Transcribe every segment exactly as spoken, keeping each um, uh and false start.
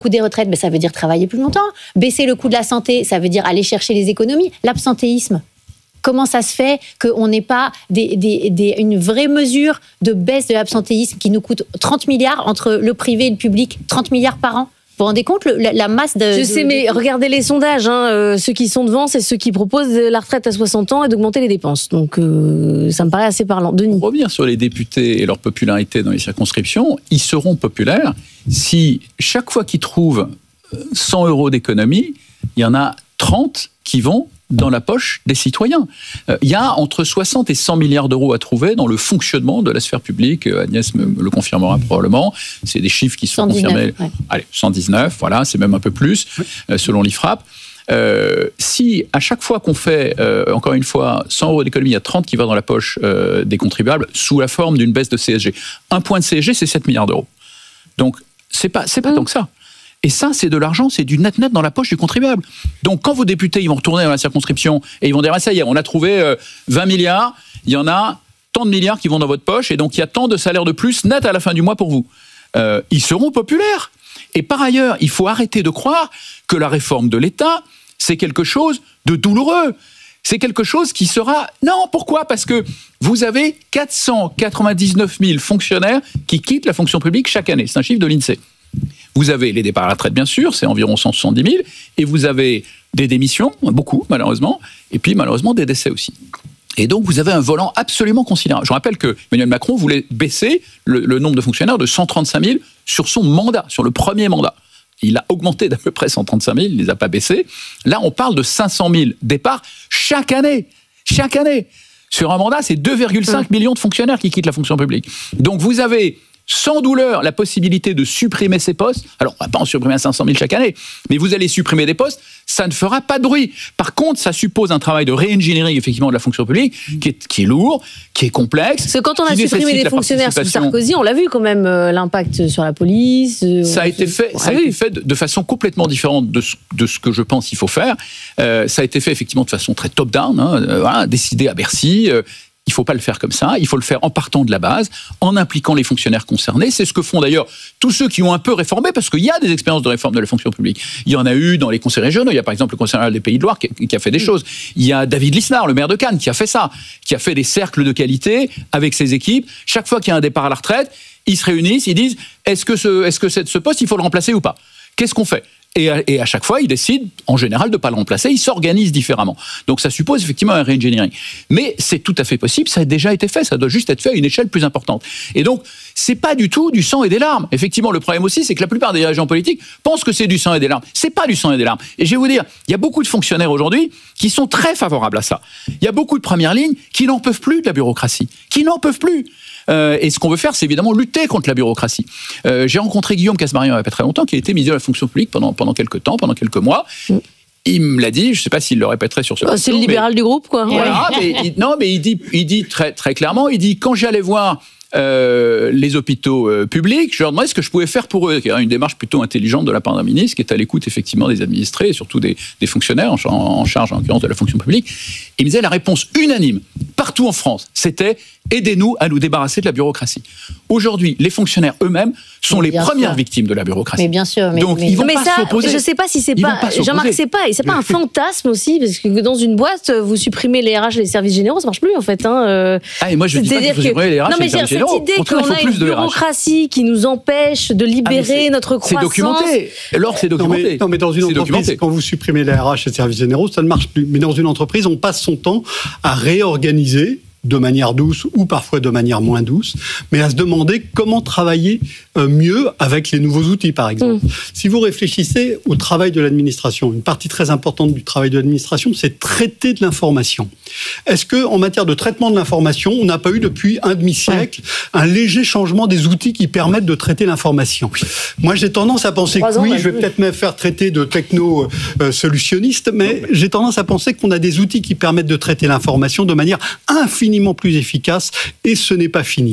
coût des retraites, ben, ça veut dire travailler plus longtemps. Baisser le coût de la santé, ça veut dire aller chercher les économies. L'absentéisme, comment ça se fait qu'on n'ait pas des, des, des, une vraie mesure de baisse de l'absentéisme qui nous coûte trente milliards entre le privé et le public, trente milliards par an? Vous vous rendez compte le, la, la masse de... Je de, sais, de... mais regardez les sondages. Hein, euh, ceux qui sont devant, c'est ceux qui proposent la retraite à soixante ans et d'augmenter les dépenses. Donc, euh, ça me paraît assez parlant. Denis. Pour revenir sur les députés et leur popularité dans les circonscriptions, ils seront populaires si chaque fois qu'ils trouvent cent euros d'économie, il y en a trente qui vont dans la poche des citoyens. Il euh, y a entre soixante et cent milliards d'euros à trouver dans le fonctionnement de la sphère publique. Agnès me, me le confirmera probablement. C'est des chiffres qui sont cent dix-neuf, confirmés. Ouais. Allez, cent dix-neuf, voilà, c'est même un peu plus, euh, selon l'I F R A P. Euh, si à chaque fois qu'on fait, euh, encore une fois, cent euros d'économie, il y a trente qui vont dans la poche euh, des contribuables sous la forme d'une baisse de C S G. Un point de C S G, c'est sept milliards d'euros. Donc, c'est pas, c'est pas mmh. tant que ça. Et ça, c'est de l'argent, c'est du net-net dans la poche du contribuable. Donc, quand vos députés ils vont retourner dans la circonscription et ils vont dire ah, « ça y est, on a trouvé euh, vingt milliards, il y en a tant de milliards qui vont dans votre poche et donc il y a tant de salaires de plus net à la fin du mois pour vous. Euh, » Ils seront populaires. Et par ailleurs, il faut arrêter de croire que la réforme de l'État, c'est quelque chose de douloureux. C'est quelque chose qui sera... Non, pourquoi ? Parce que vous avez quatre cent quatre-vingt-dix-neuf mille fonctionnaires qui quittent la fonction publique chaque année. C'est un chiffre de l'INSEE. Vous avez les départs à la retraite, bien sûr, c'est environ cent soixante-dix mille, et vous avez des démissions, beaucoup malheureusement, et puis malheureusement des décès aussi. Et donc vous avez un volant absolument considérable. Je rappelle que Emmanuel Macron voulait baisser le, le nombre de fonctionnaires de cent trente-cinq mille sur son mandat, sur le premier mandat. Il a augmenté d'à peu près cent trente-cinq mille, il ne les a pas baissés. Là, on parle de cinq cent mille départs chaque année. Chaque année. Sur un mandat, c'est deux virgule cinq mmh. millions de fonctionnaires qui quittent la fonction publique. Donc vous avez... sans douleur, la possibilité de supprimer ces postes. Alors, on ne va pas en supprimer cinq cent mille chaque année, mais vous allez supprimer des postes, ça ne fera pas de bruit. Par contre, ça suppose un travail de réingénierie, effectivement, de la fonction publique, qui est, qui est lourd, qui est complexe. Parce que quand on a supprimé des fonctionnaires sous Sarkozy, on l'a vu quand même, euh, l'impact sur la police. Euh, ça a été fait, ça a été fait de, de façon complètement différente de ce, de ce que je pense qu'il faut faire. Euh, ça a été fait, effectivement, de façon très top-down, hein, euh, voilà, décidé à Bercy. Euh, Il ne faut pas le faire comme ça, il faut le faire en partant de la base, en impliquant les fonctionnaires concernés. C'est ce que font d'ailleurs tous ceux qui ont un peu réformé, parce qu'il y a des expériences de réforme de la fonction publique. Il y en a eu dans les conseils régionaux, il y a par exemple le conseil régional des Pays de Loire qui, qui a fait des choses. Il y a David Lisnard, le maire de Cannes, qui a fait ça, qui a fait des cercles de qualité avec ses équipes. Chaque fois qu'il y a un départ à la retraite, ils se réunissent, ils disent est-ce que ce, est-ce que c'est ce poste, il faut le remplacer ou pas ? Qu'est-ce qu'on fait ? Et à, et à chaque fois, ils décident, en général, de ne pas le remplacer. Ils s'organisent différemment. Donc, ça suppose effectivement un re-engineering. Mais c'est tout à fait possible. Ça a déjà été fait. Ça doit juste être fait à une échelle plus importante. Et donc, c'est pas du tout du sang et des larmes. Effectivement, le problème aussi, c'est que la plupart des dirigeants politiques pensent que c'est du sang et des larmes. C'est pas du sang et des larmes. Et je vais vous dire, il y a beaucoup de fonctionnaires aujourd'hui qui sont très favorables à ça. Il y a beaucoup de premières lignes qui n'en peuvent plus de la bureaucratie. Qui n'en peuvent plus. Euh, et ce qu'on veut faire, c'est évidemment lutter contre la bureaucratie. Euh, j'ai rencontré Guillaume Casbarian il n'y a pas très longtemps, qui a été ministre de la fonction publique pendant, pendant quelques temps, pendant quelques mois. Mm. Il me l'a dit, je ne sais pas s'il le répéterait sur ce plateau. C'est le libéral mais, du groupe, quoi. Voilà, mais il, non, mais il dit, il dit très, très clairement, il dit, quand j'allais voir euh, les hôpitaux euh, publics, je leur demandais ce que je pouvais faire pour eux. Il y a une démarche plutôt intelligente de la part d'un ministre qui est à l'écoute effectivement des administrés et surtout des, des fonctionnaires en, en charge en l'occurrence de la fonction publique. Il me disait la réponse unanime partout en France, c'était aidez-nous à nous débarrasser de la bureaucratie. Aujourd'hui, les fonctionnaires eux-mêmes sont mais les premières sûr. victimes de la bureaucratie. Mais bien sûr. Mais, Donc mais, ils vont mais pas ça, s'opposer. Je ne sais pas si c'est ils pas. pas Jean-Marc, c'est pas. C'est pas un fantasme aussi, parce que dans une boîte, vous supprimez les R H et les services généraux, ça marche plus en fait. Hein. Ah et moi je dis pas qu'il faut supprimer les R H non, et les services généraux. Cette idée qu'on a une bureaucratie qui nous empêche de libérer ah, notre croissance. C'est documenté. Alors c'est documenté. Non mais, non, mais dans une entreprise, documenté. Quand vous supprimez les R H et les services généraux, ça ne marche plus. Mais dans une entreprise, on passe son temps à réorganiser de manière douce ou parfois de manière moins douce, mais à se demander comment travailler mieux avec les nouveaux outils, par exemple. Mmh. Si vous réfléchissez au travail de l'administration, une partie très importante du travail de l'administration, c'est traiter de l'information. Est-ce qu'en matière de traitement de l'information, on n'a pas eu depuis un demi-siècle ouais. un léger changement des outils qui permettent de traiter l'information ? Moi, j'ai tendance à penser que oui, je vais peut-être me faire traiter de techno-solutionniste, mais j'ai tendance à penser qu'on a des outils qui permettent de traiter l'information de manière infiniment plus efficace, et ce n'est pas fini.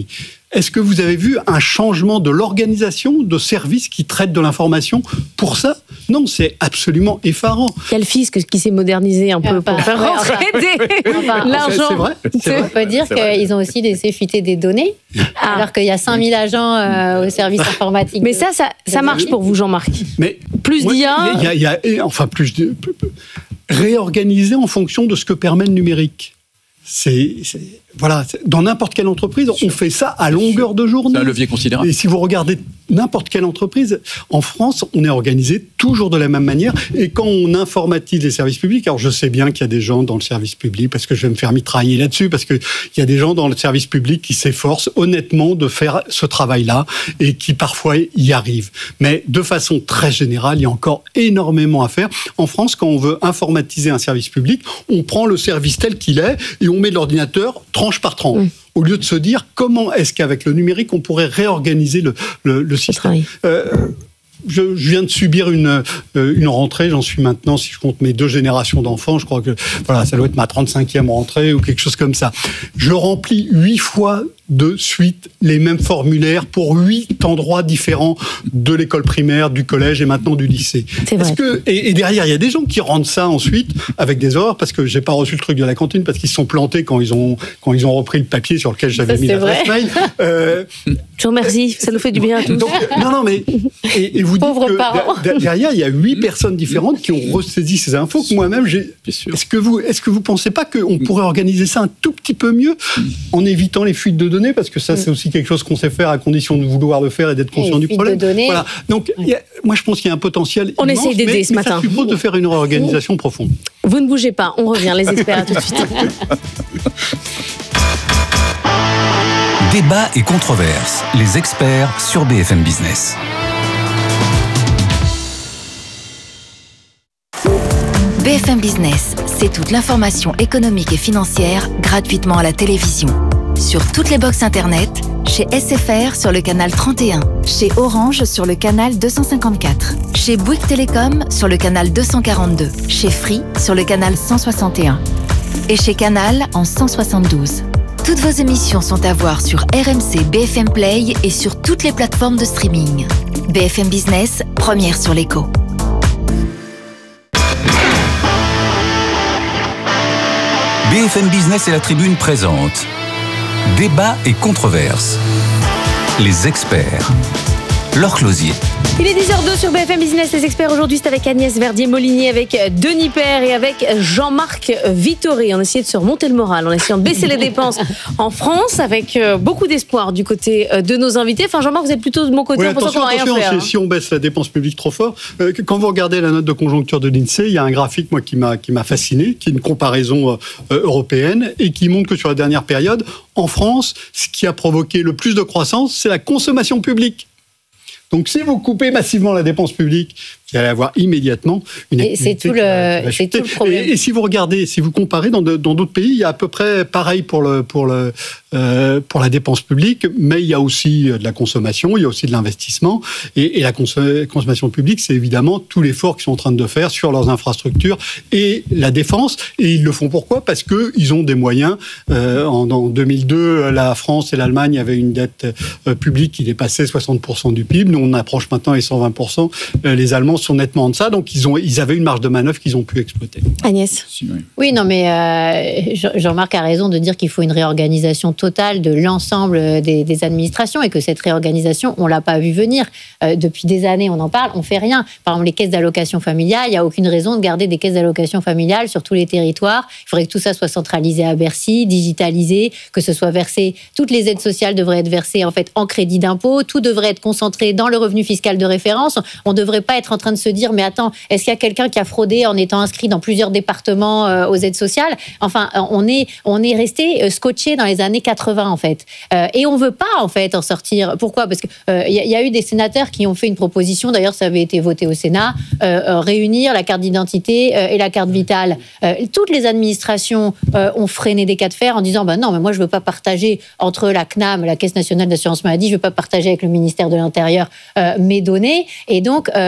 Est-ce que vous avez vu un changement de l'organisation de services qui traitent de l'information pour ça? Non, c'est absolument effarant. Il y a le fisc qui s'est modernisé un peu Enfin, pour faire ouais, rentrer enfin, des- enfin, l'argent. C'est vrai, c'est vrai. On peut dire C'est vrai. qu'ils ont aussi laissé fuiter des données, Ah. alors qu'il y a cinq mille agents euh, au service informatique. Mais ça, ça, ça marche pour vous, Jean-Marc. Mais Plus ouais, d'I A. il y a- il y a- et enfin plus de, réorganiser en fonction de ce que permet le numérique. C'est, c'est- voilà, c'est- dans n'importe quelle entreprise, on fait ça à longueur de journée. C'est un levier considérable. Et si vous regardez n'importe quelle entreprise, en France, on est organisé toujours de la même manière. Et quand on informatise les services publics, alors je sais bien qu'il y a des gens dans le service public, parce que je vais me faire mitrailler là-dessus, parce qu'il y a des gens dans le service public qui s'efforcent honnêtement de faire ce travail-là et qui parfois y arrivent. Mais de façon très générale, il y a encore énormément à faire. En France, quand on veut informatiser un service public, on prend le service tel qu'il est et on met l'ordinateur tranche par tranche. Mmh. Au lieu de se dire comment est-ce qu'avec le numérique, on pourrait réorganiser le, le, le système. Euh, je, je viens de subir une, euh, une rentrée, j'en suis maintenant, si je compte mes deux générations d'enfants, je crois que voilà, ça doit être ma trente-cinquième rentrée ou quelque chose comme ça. Je remplis huit fois de suite les mêmes formulaires pour huit endroits différents de l'école primaire, du collège et maintenant du lycée. C'est vrai. Est-ce que, et, et derrière, il y a des gens qui rendent ça ensuite avec des erreurs parce que j'ai pas reçu le truc de la cantine parce qu'ils se sont plantés quand ils ont, quand ils ont repris le papier sur lequel j'avais Ça, mis c'est l'adresse vrai. mail. Euh, Je vous remercie, ça nous fait du bien à tous. donc, non, non, mais et, et vous dites Pauvres que parents. de- derrière, il y a huit personnes différentes qui ont ressaisi ces infos que moi-même j'ai. Bien sûr. Est-ce que vous, est-ce que vous pensez pas qu'on pourrait organiser ça un tout petit peu mieux en évitant les fuites de données, parce que ça, c'est aussi quelque chose qu'on sait faire à condition de vouloir le faire et d'être conscient les du fuites problème. de données. Voilà. Donc, il y a- moi, je pense qu'il y a un potentiel. On immense, essaye d'aider mais, ce mais matin. Ça suppose de faire une réorganisation profonde. Vous ne bougez pas, on revient, les experts, à tout de suite. Débat et controverse, les experts sur B F M Business. B F M Business, c'est toute l'information économique et financière gratuitement à la télévision. Sur toutes les box internet, chez S F R sur le canal trente et un, chez Orange sur le canal deux cent cinquante-quatre, chez Bouygues Télécom sur le canal deux cent quarante-deux, chez Free sur le canal cent soixante et un et chez Canal en cent soixante-douze. Toutes vos émissions sont à voir sur R M C B F M Play et sur toutes les plateformes de streaming. B F M Business, première sur l'écho. B F M Business et la Tribune présente Débat et controverse. Les experts. Laure Closier. Il est dix heures deux sur B F M Business. Les experts aujourd'hui, c'est avec Agnès Verdier-Molinier, avec Denis Père et avec Jean-Marc Vittori. On a essayé de se remonter le moral, en essayant de baisser les dépenses en France, avec beaucoup d'espoir du côté de nos invités. Enfin, Jean-Marc, vous êtes plutôt de mon côté, Oui, on pense qu'on attention, va rien attention, faire. c'est- hein. si on baisse la dépense publique trop fort, euh, quand vous regardez la note de conjoncture de l'INSEE, il y a un graphique moi qui m'a qui m'a fasciné, qui est une comparaison euh, euh, européenne et qui montre que sur la dernière période, en France, ce qui a provoqué le plus de croissance, c'est la consommation publique. Donc, si vous coupez massivement la dépense publique, vous allez avoir immédiatement une Et c'est activité tout qui va- le- qui va c'est chuter. tout le problème. Et, et si vous regardez, si vous comparez dans de- dans d'autres pays, il y a à peu près pareil pour le pour le euh, pour la dépense publique, mais il y a aussi de la consommation, il y a aussi de l'investissement, et, et la conso- consommation publique, c'est évidemment tout l'effort qu'ils sont en train de faire sur leurs infrastructures et la défense. Et ils le font pourquoi ? Parce que ils ont des moyens. Euh, en, en deux mille deux, la France et l'Allemagne avaient une dette euh, publique qui dépassait soixante pour cent du P I B. Nous, on approche maintenant les cent vingt pour cent. Euh, les Allemands sont nettement en deçà, donc ils ont ils avaient une marge de manœuvre qu'ils ont pu exploiter. Agnès. Si, oui. Oui, non, mais euh, Jean- Jean-Marc a raison de dire qu'il faut une réorganisation totale de l'ensemble des, des administrations et que cette réorganisation, on l'a pas vu venir. Euh, depuis des années, on en parle, on fait rien. Par exemple, les caisses d'allocation familiale, il n'y a aucune raison de garder des caisses d'allocation familiale sur tous les territoires. Il faudrait que tout ça soit centralisé à Bercy, digitalisé, que ce soit versé. Toutes les aides sociales devraient être versées en fait en crédit d'impôt. Tout devrait être concentré dans le revenu fiscal de référence. On ne devrait pas être en train de se dire, mais attends, est-ce qu'il y a quelqu'un qui a fraudé en étant inscrit dans plusieurs départements euh, aux aides sociales ? Enfin, euh, on est, on est resté euh, scotché dans les années quatre-vingts, en fait. Euh, et on ne veut pas, en fait, en sortir. Pourquoi ? Parce qu'il euh, y, y a eu des sénateurs qui ont fait une proposition, d'ailleurs, ça avait été voté au Sénat, euh, euh, réunir la carte d'identité euh, et la carte vitale. Euh, toutes les administrations euh, ont freiné des cas de fer en disant, bah non, mais moi, je ne veux pas partager entre la C N A M, la Caisse nationale d'assurance maladie, je ne veux pas partager avec le ministère de l'Intérieur euh, mes données. Et donc, euh, en fait, les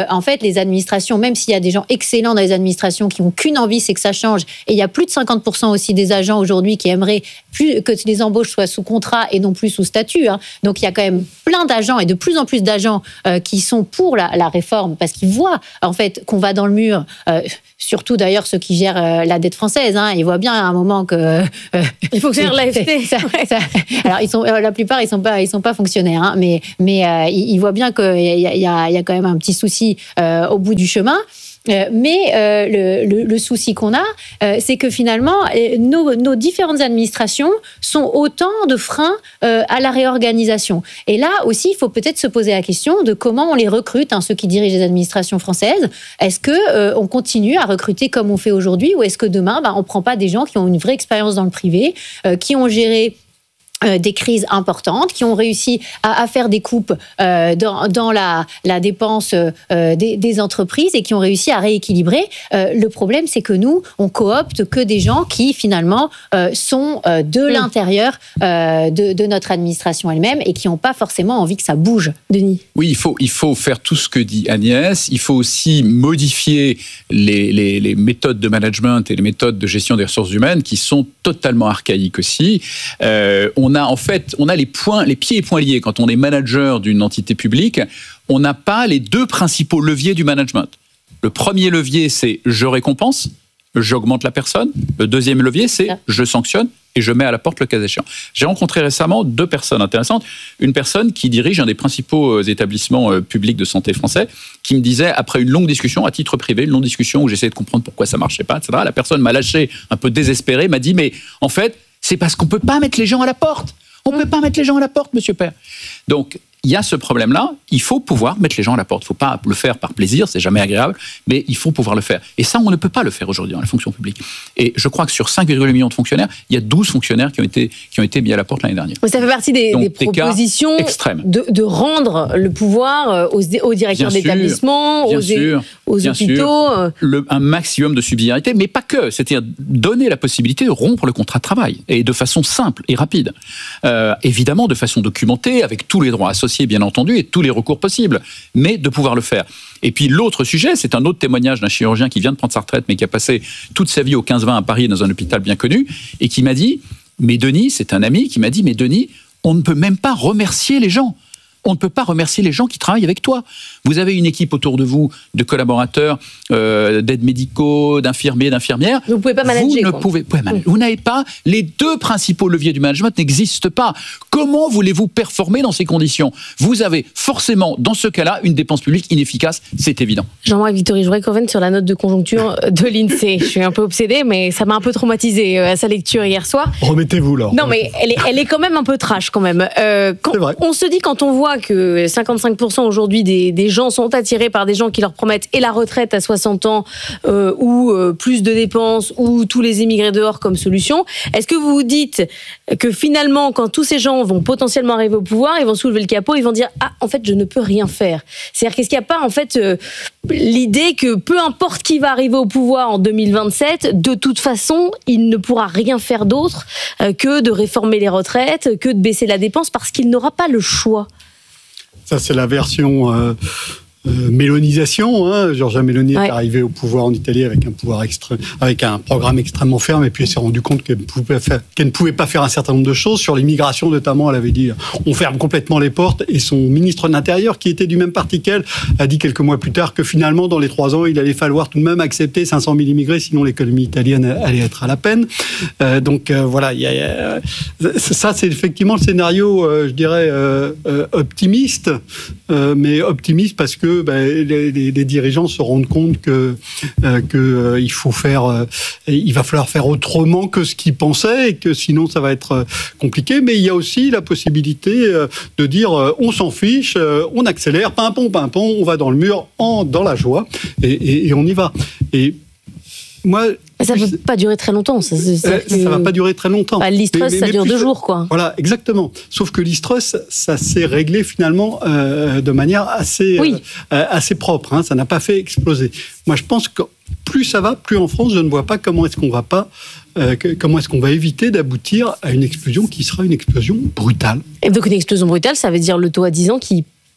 des administrations, même s'il y a des gens excellents dans les administrations qui n'ont qu'une envie, c'est que ça change. Et il y a plus de cinquante pour cent aussi des agents aujourd'hui qui aimeraient plus que les embauches soient sous contrat et non plus sous statut. Hein. Donc il y a quand même plein d'agents et de plus en plus d'agents euh, qui sont pour la, la réforme parce qu'ils voient en fait qu'on va dans le mur. Euh, surtout d'ailleurs ceux qui gèrent euh, la dette française. Hein, ils voient bien à un moment que euh, il faut que ça l'A F T. Ça, ça, alors ils sont euh, la plupart ils sont pas ils sont pas fonctionnaires, hein, mais mais euh, ils, ils voient bien qu'il y a, il y a il y a quand même un petit souci euh, au bout du chemin. Euh, mais euh, le, le, le souci qu'on a, euh, c'est que finalement, euh, nos, nos différentes administrations sont autant de freins euh, à la réorganisation. Et là aussi, il faut peut-être se poser la question de comment on les recrute, hein, ceux qui dirigent les administrations françaises. Est-ce que euh, on continue à recruter comme on fait aujourd'hui, ou est-ce que demain, bah, on prend pas des gens qui ont une vraie expérience dans le privé, euh, qui ont géré Euh, des crises importantes, qui ont réussi à, à faire des coupes euh, dans, dans la, la dépense euh, des, des entreprises et qui ont réussi à rééquilibrer. Euh, le problème, c'est que nous, on coopte que des gens qui, finalement, euh, sont euh, de mmh. l'intérieur euh, de, de notre administration elle-même et qui n'ont pas forcément envie que ça bouge. Denis ? Oui, il faut, il faut faire tout ce que dit Agnès. Il faut aussi modifier les, les, les méthodes de management et les méthodes de gestion des ressources humaines qui sont totalement archaïques aussi. Euh, on On a en fait, on a les points, les pieds et poings liés. Quand on est manager d'une entité publique, on n'a pas les deux principaux leviers du management. Le premier levier, c'est je récompense, j'augmente la personne. Le deuxième levier, c'est je sanctionne et je mets à la porte le cas échéant. J'ai rencontré récemment deux personnes intéressantes. Une personne qui dirige un des principaux établissements publics de santé français, qui me disait, après une longue discussion, à titre privé, une longue discussion où j'essayais de comprendre pourquoi ça marchait pas, et cetera. La personne m'a lâché un peu désespéré, m'a dit, mais en fait, c'est parce qu'on ne peut pas mettre les gens à la porte. On ne peut pas mettre les gens à la porte, monsieur Père. Donc, il y a ce problème-là. Il faut pouvoir mettre les gens à la porte. Il ne faut pas le faire par plaisir, c'est jamais agréable, mais il faut pouvoir le faire. Et ça, on ne peut pas le faire aujourd'hui dans la fonction publique. Et je crois que sur cinq virgule huit millions de fonctionnaires, il y a douze fonctionnaires qui ont été, qui ont été mis à la porte l'année dernière. Mais ça fait partie des, Donc, des propositions de, de rendre le pouvoir aux, aux directeurs bien d'établissement, sûr, aux, sûr, aux hôpitaux. Le, un maximum de subsidiarité, mais pas que. C'est-à-dire donner la possibilité de rompre le contrat de travail, et de façon simple et rapide. Euh, évidemment, de façon documentée, avec tous les droits associés, bien entendu, et tous les recours possibles, mais de pouvoir le faire. Et puis l'autre sujet, c'est un autre témoignage d'un chirurgien qui vient de prendre sa retraite, mais qui a passé toute sa vie au quinze vingt à Paris, dans un hôpital bien connu, et qui m'a dit, mais Denis, c'est un ami qui m'a dit, mais Denis, on ne peut même pas remercier les gens. On ne peut pas remercier les gens qui travaillent avec toi. Vous avez une équipe autour de vous de collaborateurs, euh, d'aides médicaux, d'infirmiers, d'infirmières. Vous ne pouvez pas manager. Vous ne quoi. pouvez pas manager. Vous n'avez pas, les deux principaux leviers du management n'existent pas. Comment voulez-vous performer dans ces conditions ? Vous avez forcément, dans ce cas-là, une dépense publique inefficace, c'est évident. Jean-Marc Vittori, je voudrais qu'on revienne sur la note de conjoncture de l'INSEE. Je suis un peu obsédée, mais ça m'a un peu traumatisée à sa lecture hier soir. Remettez-vous là. Non, mais elle est, elle est quand même un peu trash quand même. Euh, quand, c'est vrai. On se dit, quand on voit que cinquante-cinq pour cent aujourd'hui des, des gens sont attirés par des gens qui leur promettent et la retraite à soixante ans euh, ou euh, plus de dépenses ou tous les émigrés dehors comme solution, est-ce que vous vous dites que finalement, quand tous ces gens vont potentiellement arriver au pouvoir, ils vont soulever le capot, ils vont dire « Ah, en fait, je ne peux rien faire ». C'est-à-dire qu'est-ce qu'il n'y a pas en fait euh, l'idée que peu importe qui va arriver au pouvoir en deux mille vingt-sept, de toute façon, il ne pourra rien faire d'autre euh, que de réformer les retraites, que de baisser la dépense parce qu'il n'aura pas le choix. Ça, c'est la version euh, euh, mélonisation. Hein. Giorgia Meloni ouais. est arrivée au pouvoir en Italie avec un pouvoir extrême, avec un programme extrêmement ferme, et puis elle s'est rendue compte qu'elle, pouvait faire, qu'elle ne pouvait pas faire un certain nombre de choses. Sur l'immigration, notamment, elle avait dit on ferme complètement les portes. Et son ministre de l'Intérieur, qui était du même parti qu'elle, a dit quelques mois plus tard que finalement, dans les trois ans, il allait falloir tout de même accepter cinq cent mille immigrés, sinon l'économie italienne allait être à la peine. Euh, donc euh, voilà, y a, euh, ça, c'est effectivement le scénario, euh, je dirais, euh, euh, optimiste, euh, mais optimiste parce que Ben, les, les, les dirigeants se rendent compte que euh, que euh, il faut faire, euh, il va falloir faire autrement que ce qu'ils pensaient et que sinon ça va être euh, compliqué. Mais il y a aussi la possibilité euh, de dire euh, on s'en fiche, euh, on accélère, pimpon, pimpon, on va dans le mur, en, dans la joie et, et, et on y va. Et moi, ça ne peut pas durer très longtemps. Ça ne euh, que... va pas durer très longtemps. Bah, l'Istrus, ça dure deux jours, quoi. Voilà, exactement. Sauf que l'Istrus, ça s'est réglé finalement euh, de manière assez, oui. euh, assez propre. Hein, ça n'a pas fait exploser. Moi, je pense que plus ça va, plus en France, je ne vois pas comment est-ce qu'on va pas, euh, que, comment est-ce qu'on va éviter d'aboutir à une explosion qui sera une explosion brutale. Et donc une explosion brutale, ça veut dire le taux à dix ans qui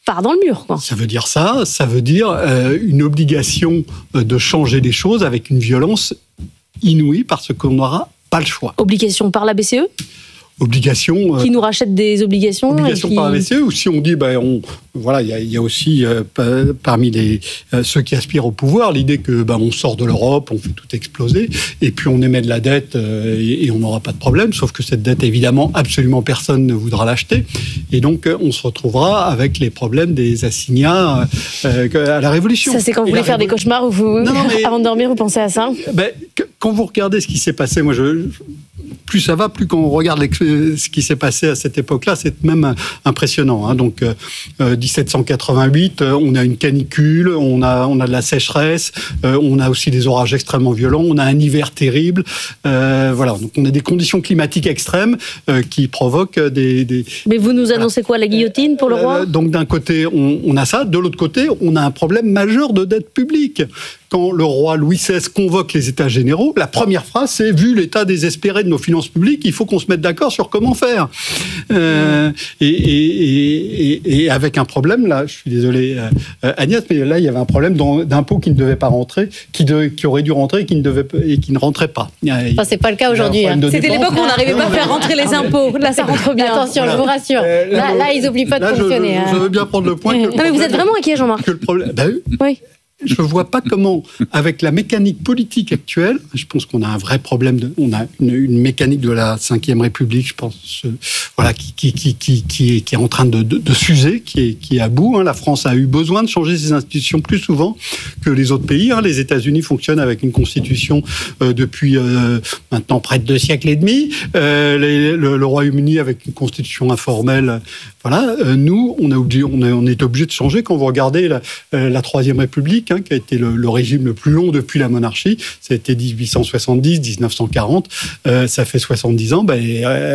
part dans le mur, quoi. Ça veut dire ça, ça veut dire euh, une obligation de changer les choses avec une violence inouïe parce qu'on n'aura pas le choix. Obligation par la B C E ? Obligation. Qui nous rachète des obligations. Obligation qui... par la B C E, ou si on dit, ben, on, voilà, il y, y a aussi euh, parmi les, euh, ceux qui aspirent au pouvoir l'idée que ben, on sort de l'Europe, on fait tout exploser, et puis on émet de la dette euh, et, et on n'aura pas de problème, sauf que cette dette, évidemment, absolument personne ne voudra l'acheter, et donc on se retrouvera avec les problèmes des assignats euh, à la Révolution. Ça, c'est quand vous et voulez faire révo... des cauchemars, ou vous, non, non, mais, avant de dormir, vous pensez à ça ? Ben, quand vous regardez ce qui s'est passé, moi je... plus ça va, plus quand on regarde ce qui s'est passé à cette époque-là, c'est même impressionnant. Hein. Donc, euh, dix-sept cent quatre-vingt-huit, on a une canicule, on a, on a de la sécheresse, euh, on a aussi des orages extrêmement violents, on a un hiver terrible. Euh, voilà, donc on a des conditions climatiques extrêmes euh, qui provoquent des, des... Mais vous nous annoncez voilà. quoi, la guillotine pour le roi ? euh, Donc, d'un côté, on, on a ça. De l'autre côté, on a un problème majeur de dette publique. Quand le roi Louis seize convoque les États généraux, la première phrase, c'est « Vu l'état désespéré de nos finances publiques, il faut qu'on se mette d'accord sur comment faire. Euh, et, et, et, et avec un problème, là, je suis désolé euh, Agnès, mais là, il y avait un problème d'impôts qui ne devaient pas rentrer, qui, de, qui aurait dû rentrer et qui ne, devait, et qui ne rentrait pas. Enfin, c'est pas le cas aujourd'hui. Hein. C'était l'époque où on n'arrivait pas à faire rentrer les impôts. Là, ça rentre bien. Attention, je vous rassure. Euh, là, là, là, ils n'oublient pas de là, fonctionner. Je, hein. je veux bien prendre le point. Non, mais vous êtes vraiment inquiet, Jean-Marc. Que le problème, ben, oui. Je ne vois pas comment, avec la mécanique politique actuelle, je pense qu'on a un vrai problème, de, on a une, une mécanique de la cinquième République, je pense, euh, voilà, qui, qui, qui, qui, qui, est, qui est en train de, de, de s'user, qui est, qui est à bout. Hein. La France a eu besoin de changer ses institutions plus souvent que les autres pays. Hein. Les États-Unis fonctionnent avec une constitution euh, depuis euh, maintenant près de deux siècles et demi. Euh, les, le, le Royaume-Uni avec une constitution informelle. Voilà, euh, nous, on, a obligé, on, est, on est obligé de changer. Quand vous regardez la, euh, la troisième République, hein, qui a été le, le régime le plus long depuis la monarchie, ça a été dix-huit cent soixante-dix, dix-neuf cent quarante, euh, ça fait soixante-dix ans. Ben,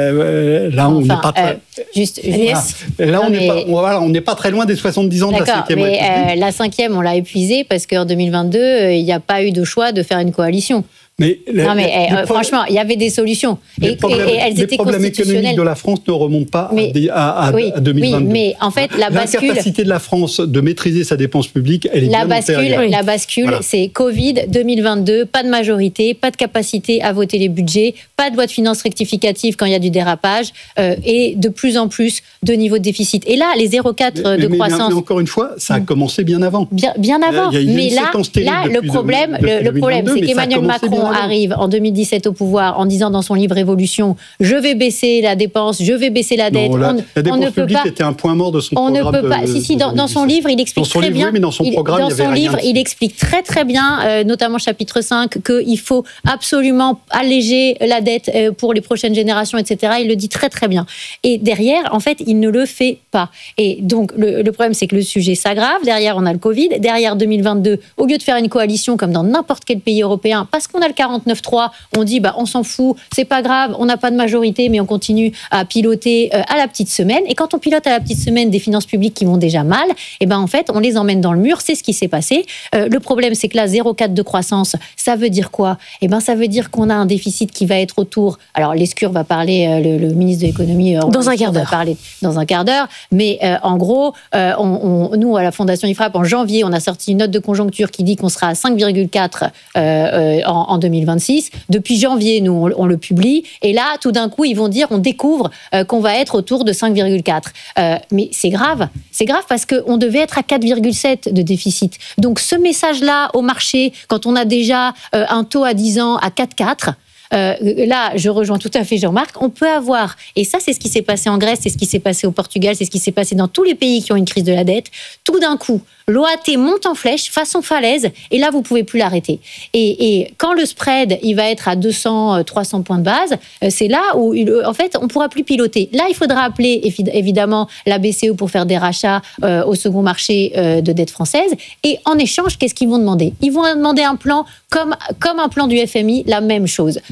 euh, là, on n'est enfin, pas très... Euh, juste, voilà. Là, on n'est mais... pas, voilà, on n'est pas très loin des soixante-dix ans de la cinquième mais, République. Euh, la cinquième, on l'a épuisée parce qu'en deux mille vingt-deux, euh, il n'y a pas eu de choix de faire une coalition. Mais les, non, mais les, euh, les franchement, il y avait des solutions. Les et, problèmes, et, et elles les étaient problèmes constitutionnelles. économiques de la France ne remontent pas mais, à, à, oui, à deux mille vingt-deux. Oui, mais en fait, la bascule... L'incapacité de la France de maîtriser sa dépense publique, elle est la bien bascule, antérieure. La bascule, voilà. C'est Covid deux mille vingt-deux, pas de majorité, pas de capacité à voter les budgets, pas de loi de finances rectificative quand il y a du dérapage, euh, et de plus en plus de niveau de déficit. Et là, les zéro virgule quatre de mais, croissance... Mais encore une fois, ça a commencé bien avant. Bien, bien avant. Il y a, il y a mais là, là le problème, de, le, le problème c'est qu'Emmanuel Macron arrive en deux mille dix-sept au pouvoir en disant dans son livre Évolution, je vais baisser la dépense, je vais baisser la dette. Non, la, on, la dépense on ne publique peut pas, était un point mort de son on programme. On ne peut pas. De, si, si, de dans, dans son livre, il explique son très livre, bien. Oui, mais dans son il, programme, dans il y avait son livre, rien. il explique très très bien, euh, notamment chapitre cinq, qu'il faut absolument alléger la dette euh, pour les prochaines générations, et cetera. Il le dit très très bien. Et derrière, en fait, il ne le fait pas. Et donc, le, le problème, c'est que le sujet s'aggrave. Derrière, on a le Covid. Derrière, deux mille vingt-deux, au lieu de faire une coalition comme dans n'importe quel pays européen, parce qu'on a le quarante-neuf trois, on dit, bah, on s'en fout, c'est pas grave, on n'a pas de majorité, mais on continue à piloter euh, à la petite semaine. Et quand on pilote à la petite semaine des finances publiques qui vont déjà mal, et ben en fait, on les emmène dans le mur. C'est ce qui s'est passé. Euh, le problème, c'est que là, zéro virgule quatre de croissance, ça veut dire quoi ? Et ben, ça veut dire qu'on a un déficit qui va être autour. Alors, Lescure va parler, euh, le, le ministre de l'économie, euh, dans un quart d'heure. Va parler dans un quart d'heure. Mais euh, en gros, euh, on, on, nous, à la Fondation I F R A P, en janvier, on a sorti une note de conjoncture qui dit qu'on sera à cinq virgule quatre euh, euh, en, en deux mille vingt-six. Depuis janvier, nous, on, on le publie. Et là, tout d'un coup, ils vont dire, on découvre euh, qu'on va être autour de cinq virgule quatre. Euh, mais c'est grave. C'est grave parce qu'on devait être à quatre virgule sept de déficit. Donc, ce message-là au marché, quand on a déjà euh, un taux à dix ans à quatre virgule quatre, Euh, là, je rejoins tout à fait Jean-Marc, on peut avoir, et ça c'est ce qui s'est passé en Grèce, c'est ce qui s'est passé au Portugal, c'est ce qui s'est passé dans tous les pays qui ont une crise de la dette, tout d'un coup, l'O A T monte en flèche, façon falaise, et là vous pouvez plus l'arrêter. Et, et quand le spread, il va être à deux cents, trois cents points de base, c'est là où, en fait, on pourra plus piloter. Là, il faudra appeler, évidemment, la B C E pour faire des rachats euh, au second marché euh, de dette française, et en échange, qu'est-ce qu'ils vont demander ? Ils vont demander un plan comme, comme un plan du F M I, la même chose.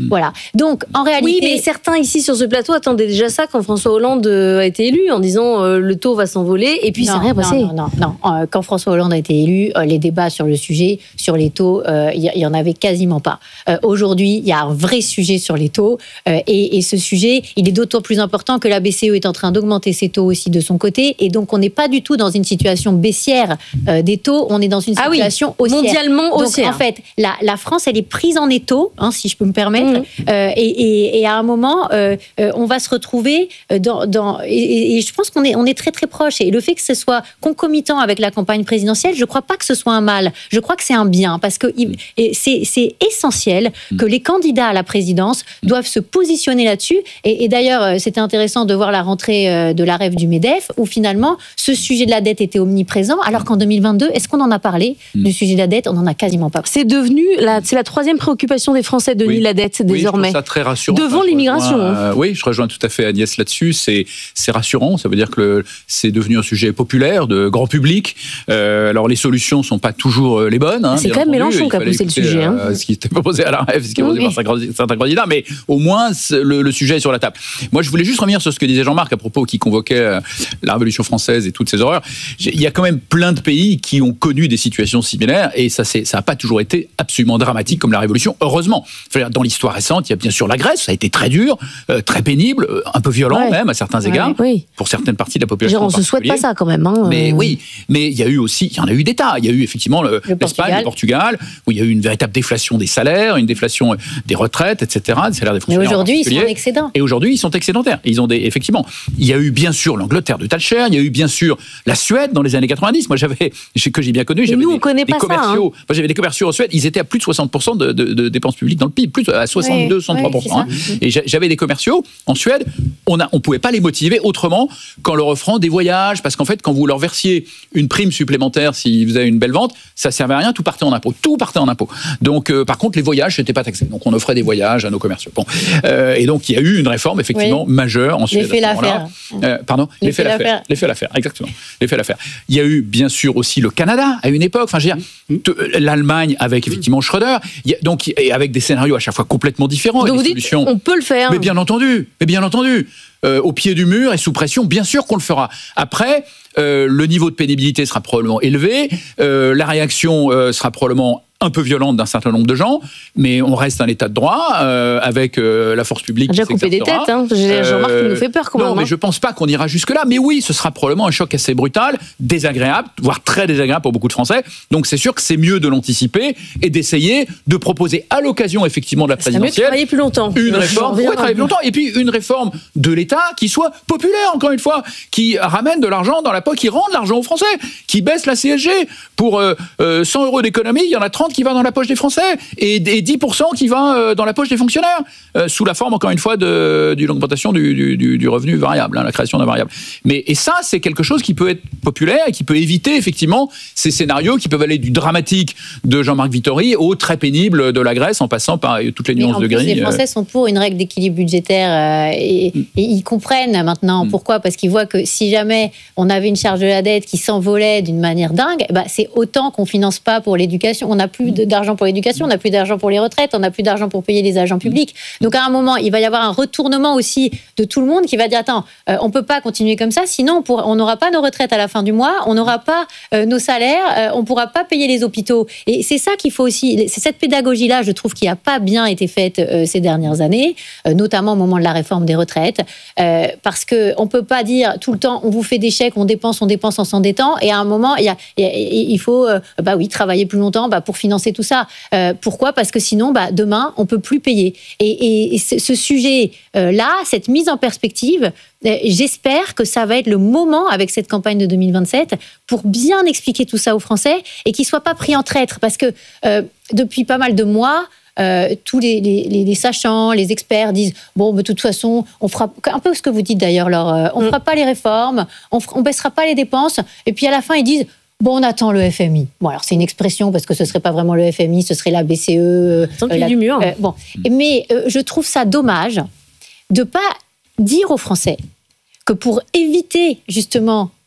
Voilà. Donc, en réalité... Oui, mais certains ici sur ce plateau attendaient déjà ça quand François Hollande a été élu, en disant euh, le taux va s'envoler, et puis non, c'est rien non, passé. Non, non, non. Euh, quand François Hollande a été élu, euh, les débats sur le sujet, sur les taux, il euh, y, y en avait quasiment pas. Euh, aujourd'hui, il y a un vrai sujet sur les taux, euh, et, et ce sujet, il est d'autant plus important que la B C E est en train d'augmenter ses taux aussi de son côté, et donc on n'est pas du tout dans une situation baissière euh, des taux, on est dans une situation ah oui, haussière. Mondialement haussière. Donc, en fait, la, la France, elle est prise en étau, hein, si je peux me permettre, mmh. euh, et, et, et à un moment, euh, euh, on va se retrouver dans... dans et, et je pense qu'on est, on est très très proche, et le fait que ce soit concomitant avec la campagne présidentielle, je ne crois pas que ce soit un mal, je crois que c'est un bien, parce que il, c'est, c'est essentiel que les candidats à la présidence doivent se positionner là-dessus, et, et d'ailleurs, c'était intéressant de voir la rentrée de la R E F du MEDEF, où finalement, ce sujet de la dette était omniprésent, alors qu'en deux mille vingt-deux, est-ce qu'on en a parlé mmh. du sujet de la dette? On n'en a quasiment pas parlé. C'est devenu, la, c'est la troisième préoccupation des Français, Denis, oui. la dette, oui, désormais. Je trouve ça très rassurant. Devant enfin, l'immigration. Rejoins, euh, oui, je rejoins tout à fait Agnès là-dessus. C'est, c'est rassurant. Ça veut dire que le, c'est devenu un sujet populaire, de grand public. Euh, alors, les solutions ne sont pas toujours les bonnes. Hein, c'est quand même Mélenchon qui a posé le sujet. Hein. Euh, ce qui était proposé à la R E F, ce qui est proposé oui. par certains candidats. Mais au moins, le, le sujet est sur la table. Moi, je voulais juste revenir sur ce que disait Jean-Marc à propos, qui convoquait euh, la Révolution française et toutes ces horreurs. Il y a quand même plein de pays qui ont connu des situations similaires, et ça n'a pas toujours été absolument dramatique comme la Révolution, heureusement. Dans l'histoire récente, il y a bien sûr la Grèce, ça a été très dur, euh, très pénible, un peu violent ouais. même à certains ouais. égards, oui. pour certaines parties de la population. On ne se souhaite pas ça quand même. Hein, mais euh... oui, mais il y a eu aussi, il y en a eu des tas. Il y a eu effectivement le, le l'Espagne, le Portugal, où il y a eu une véritable déflation des salaires, une déflation des retraites, et cetera, des salaires des fonctionnaires. Mais aujourd'hui, ils sont en excédent. Et aujourd'hui, ils sont excédentaires. Ils ont des, effectivement, il y a eu bien sûr l'Angleterre de Thatcher, il y a eu bien sûr la Suède dans les années quatre-vingt-dix. Moi, j'avais, que j'ai bien connu, j'avais nous, des, on connaît des pas commerciaux. Ça, hein. Moi, j'avais des commerciaux en Suède, ils étaient à plus de soixante pour cent de, de, de dépenses publiques dans le P I B, plus à soixante-deux, soixante-trois pour cent. Oui, hein. Et j'avais des commerciaux en Suède, on a, on pouvait pas les motiver autrement qu'en leur offrant des voyages, parce qu'en fait, quand vous leur versiez une prime supplémentaire s'ils faisaient une belle vente, ça servait à rien, tout partait en impôt, tout partait en impôt. Donc, euh, par contre, les voyages, c'était pas taxé. Donc, on offrait des voyages à nos commerciaux. Bon, euh, et donc, il y a eu une réforme effectivement oui. majeure en Suède. L'effet l'affaire. Euh, pardon, l'effet l'affaire. L'effet l'affaire, exactement. L'effet l'affaire. Il y a eu bien sûr aussi le Canada à une époque. Enfin, je veux dire, l'Allemagne avec effectivement Schröder. Il y a, donc, et avec des scénarios à chaque fois complètement différents. Donc, et vous des dites, solutions. On peut le faire. Mais bien entendu, mais bien entendu. Euh, au pied du mur et sous pression, bien sûr qu'on le fera. Après, euh, le niveau de pénibilité sera probablement élevé, euh, la réaction euh, sera probablement un peu violente d'un certain nombre de gens, mais on reste un état de droit euh, avec euh, la force publique. J'ai coupé des têtes, hein. Jean-Marc euh, nous fait peur quand même. Non, mais hein. je pense pas qu'on ira jusque-là. Mais oui, ce sera probablement un choc assez brutal, désagréable, voire très désagréable pour beaucoup de Français. Donc c'est sûr que c'est mieux de l'anticiper et d'essayer de proposer à l'occasion effectivement de la présidentielle. C'est mieux de travailler plus longtemps. Une réforme, ouais, travailler plus longtemps, et puis une réforme de l'État qui soit populaire, encore une fois, qui ramène de l'argent dans la poche, qui rende l'argent aux Français, qui baisse la C S G. Pour euh, euh, cent euros d'économie, il y en a trente qui va dans la poche des Français et, et dix pour cent qui va euh, dans la poche des fonctionnaires, euh, sous la forme, encore une fois, de, d'une augmentation du, du, du revenu variable, hein, la création d'un variable. Mais, et ça, c'est quelque chose qui peut être populaire et qui peut éviter, effectivement, ces scénarios qui peuvent aller du dramatique de Jean-Marc Vittori au très pénible de la Grèce, en passant par toutes les nuances de gris. Les Français sont pour une règle d'équilibre budgétaire euh, et, et ils comprennent maintenant. Mm. Pourquoi ? Parce qu'ils voient que si jamais on avait une charge de la dette qui s'envolait d'une manière dingue, bah, c'est autant qu'on finance pas pour l'éducation. On n'a plus de, d'argent pour l'éducation, on n'a plus d'argent pour les retraites, on n'a plus d'argent pour payer les agents publics. Donc à un moment, il va y avoir un retournement aussi de tout le monde qui va dire attends, euh, on peut pas continuer comme ça, sinon on n'aura pas nos retraites à la fin du mois, on n'aura pas euh, nos salaires, euh, on pourra pas payer les hôpitaux. Et c'est ça qu'il faut aussi, c'est cette pédagogie-là, je trouve, qui a pas bien été faite euh, ces dernières années, euh, notamment au moment de la réforme des retraites, euh, parce que on peut pas dire tout le temps on vous fait des chèques, on dépense, on dépense en s'endettant, et à un moment il y a, il faut euh, bah oui travailler plus longtemps bah, pour financer tout ça. Euh, pourquoi ? Parce que sinon, bah, demain, on ne peut plus payer. Et, et, et ce, ce sujet-là, cette mise en perspective, euh, j'espère que ça va être le moment, avec cette campagne de deux mille vingt-sept, pour bien expliquer tout ça aux Français et qu'ils ne soient pas pris en traître. Parce que euh, depuis pas mal de mois, Euh, tous les, les, les sachants, les experts disent bon, de toute façon, on fera un peu ce que vous dites d'ailleurs, Laure, euh, on ne fera pas les réformes, on ne baissera pas les dépenses, et puis à la fin, ils disent bon, on attend le F M I. Bon, alors c'est une expression parce que ce ne serait pas vraiment le F M I, ce serait la B C E. Tant qu'il y a du mur. Euh, bon. Mais euh, je trouve ça dommage de ne pas dire aux Français que pour éviter justement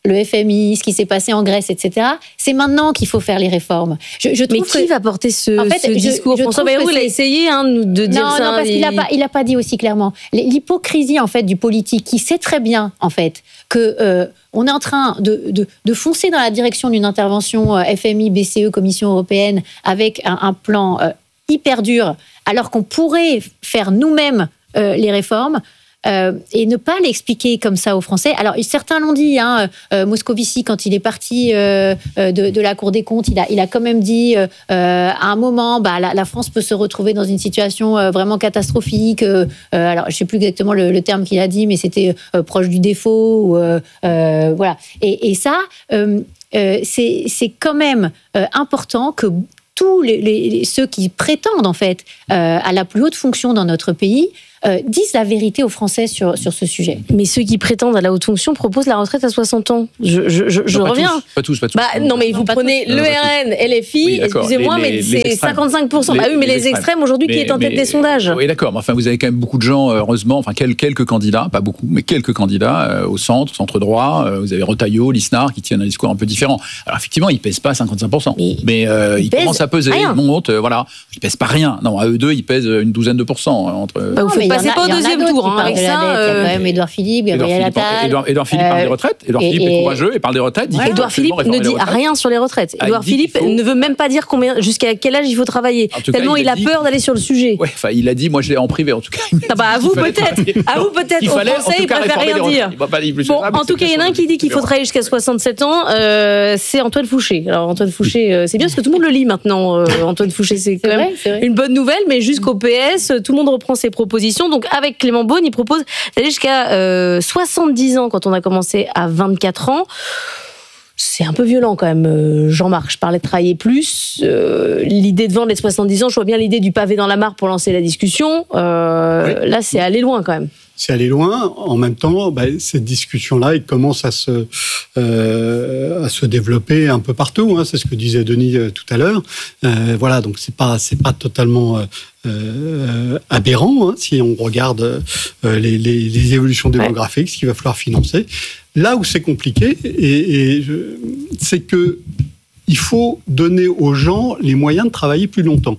le F M I, ce qui s'est passé en Grèce, et cetera. C'est maintenant qu'il faut faire les réformes. Je, je trouve Mais qui que, va porter ce, en fait, ce je, discours? je François Bayrou, il a essayé hein, de dire non, ça. Non, parce il... qu'il n'a pas, il a pas dit aussi clairement. L'hypocrisie en fait du politique, qui sait très bien en fait que euh, on est en train de, de, de foncer dans la direction d'une intervention euh, F M I, B C E, Commission européenne, avec un, un plan euh, hyper dur, alors qu'on pourrait faire nous-mêmes euh, les réformes. Euh, et ne pas l'expliquer comme ça aux Français. Alors, certains l'ont dit, hein, euh, Moscovici, quand il est parti euh, de, de la Cour des comptes, il a, il a quand même dit, euh, à un moment, bah, la, la France peut se retrouver dans une situation euh, vraiment catastrophique. Euh, alors, je ne sais plus exactement le, le terme qu'il a dit, mais c'était euh, proche du défaut. Ou, euh, euh, voilà. Et, et ça, euh, euh, c'est, c'est quand même euh, important que tous les, les, ceux qui prétendent, en fait, euh, à la plus haute fonction dans notre pays, Euh, disent la vérité aux Français sur, sur ce sujet. Mais ceux qui prétendent à la haute fonction proposent la retraite à soixante ans. Je, je, je, je non, pas reviens. Tous, pas tous, pas tous. Bah, non, mais non, vous pas prenez tous. le non, R N, L F I, oui, excusez-moi, les, mais les, c'est les cinquante-cinq pour cent. Les, bah oui, mais les, les extrêmes, extrêmes aujourd'hui mais, qui est en tête mais, des sondages. Oui, d'accord. Mais enfin, vous avez quand même beaucoup de gens, heureusement, enfin, quelques, quelques candidats, pas beaucoup, mais quelques candidats euh, au centre, centre droit. Euh, vous avez Retailleau, Lisnard, qui tiennent un discours un peu différent. Alors, effectivement, ils ne pèsent pas cinquante-cinq pour cent. Mais, mais euh, ils, ils commencent à peser. Ils montent, euh, voilà. Ils ne pèsent pas rien. Non, à eux deux, ils pèsent une douzaine de pourcents. Entre... Bah, vous ne passez pas au deuxième tour, hein, avec ça. Il y a quand même Édouard Philippe, Gabriel Attal. Édouard, Édouard Philippe euh, parle des retraites. Édouard et, Philippe et, est courageux et parle des retraites. Ouais, Édouard Philippe ne dit rien sur les retraites. Ah, Édouard Philippe faut... ne veut même pas dire combien, jusqu'à quel âge il faut travailler. Tellement cas, il, il a, dit... peur d'aller sur le sujet. Ouais, enfin, il a dit, moi je l'ai en privé en tout cas. Ah bah, à vous peut-être. À vous peut-être. Aux Français, il préfère rien dire. Bon, en tout cas, il y en a un qui dit qu'il faut travailler jusqu'à soixante-sept ans. C'est Antoine Fouché. Alors Antoine Fouché, c'est bien parce que tout le monde le lit maintenant. Antoine Fouché, c'est quand même une bonne nouvelle, mais jusqu'au P S, tout le monde reprend ses propositions. Donc avec Clément Beaune, il propose d'aller jusqu'à euh, soixante-dix ans quand on a commencé à vingt-quatre ans. C'est un peu violent quand même, Jean-Marc. Je parlais de travailler plus. Euh, l'idée de vendre les soixante-dix ans, je vois bien l'idée du pavé dans la mare pour lancer la discussion. Euh, oui. Là, c'est aller loin quand même. C'est aller loin. En même temps, bah, cette discussion-là, elle commence à se, euh, à se développer un peu partout. Hein. C'est ce que disait Denis euh, tout à l'heure. Euh, voilà, donc c'est pas, c'est pas totalement euh, euh, aberrant hein, si on regarde euh, les, les, les évolutions démographiques, ouais. Ce qu'il va falloir financer. Là où c'est compliqué, et, et je, c'est que il faut donner aux gens les moyens de travailler plus longtemps.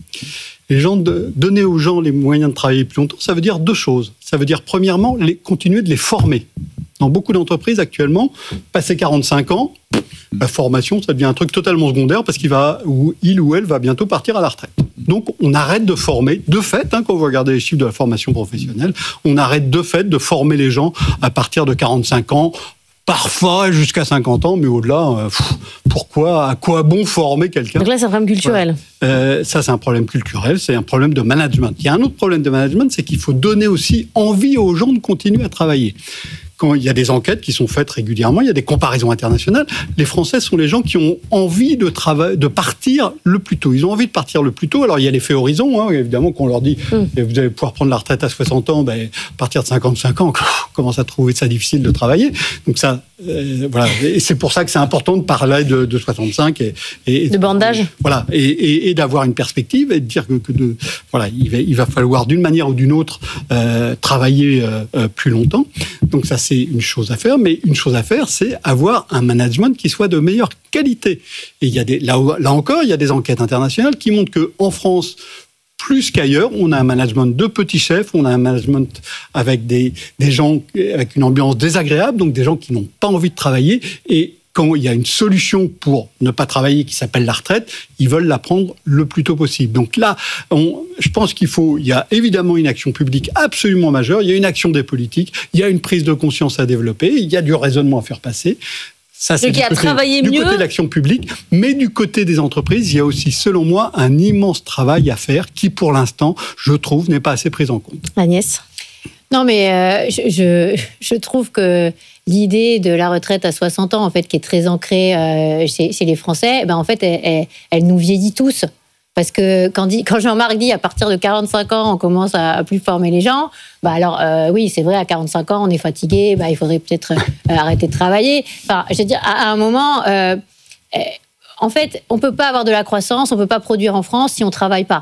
Les gens de, donner aux gens les moyens de travailler plus longtemps, ça veut dire deux choses. Ça veut dire, premièrement, les, continuer de les former. Dans beaucoup d'entreprises, actuellement, passer quarante-cinq ans, la formation, ça devient un truc totalement secondaire parce qu'il va, ou il ou elle va bientôt partir à la retraite. Donc, on arrête de former, de fait, hein, quand vous regardez les chiffres de la formation professionnelle, on arrête de fait de former les gens à partir de quarante-cinq ans, parfois jusqu'à cinquante ans, mais au-delà, euh, pff, pourquoi, à quoi bon former quelqu'un ? Donc là, c'est un problème culturel. Voilà. Euh, ça, c'est un problème culturel, c'est un problème de management. Il y a un autre problème de management, c'est qu'il faut donner aussi envie aux gens de continuer à travailler. Quand il y a des enquêtes qui sont faites régulièrement, il y a des comparaisons internationales. Les Français sont les gens qui ont envie de travailler, de partir le plus tôt. Ils ont envie de partir le plus tôt. Alors il y a l'effet horizon, hein, évidemment, qu'on leur dit mm. vous allez pouvoir prendre la retraite à soixante ans, ben, à partir de cinquante-cinq ans, on commence à trouver ça difficile de travailler. Donc ça, euh, voilà. Et c'est pour ça que c'est important de parler de, de soixante-cinq et, et de bandage. Voilà, et, et, et d'avoir une perspective et de dire que, que de, voilà, il va, il va falloir d'une manière ou d'une autre euh, travailler euh, plus longtemps. Donc ça, c'est une chose à faire, mais une chose à faire, c'est avoir un management qui soit de meilleure qualité. Et il y a des, là, là encore, il y a des enquêtes internationales qui montrent qu'en France, plus qu'ailleurs, on a un management de petits chefs, on a un management avec des, des gens avec une ambiance désagréable, donc des gens qui n'ont pas envie de travailler. Et quand il y a une solution pour ne pas travailler qui s'appelle la retraite, ils veulent la prendre le plus tôt possible. Donc là, on, je pense qu'il faut, il y a évidemment une action publique absolument majeure, il y a une action des politiques, il y a une prise de conscience à développer, il y a du raisonnement à faire passer. Ça, c'est du, côté, du côté de l'action publique, mais du côté des entreprises, il y a aussi, selon moi, un immense travail à faire qui, pour l'instant, je trouve, n'est pas assez pris en compte. Agnès ? Non, mais euh, je, je, je trouve que l'idée de la retraite à soixante ans, en fait, qui est très ancrée euh, chez, chez les Français, ben, en fait, elle, elle, elle nous vieillit tous. Parce que quand, dit, quand Jean-Marc dit à partir de quarante-cinq ans, on commence à, à plus former les gens, bah alors euh, oui, c'est vrai, à quarante-cinq ans, on est fatigué, bah, il faudrait peut-être euh, arrêter de travailler. Enfin, je veux dire, à, à un moment, euh, euh, en fait, on ne peut pas avoir de la croissance, on ne peut pas produire en France si on ne travaille pas.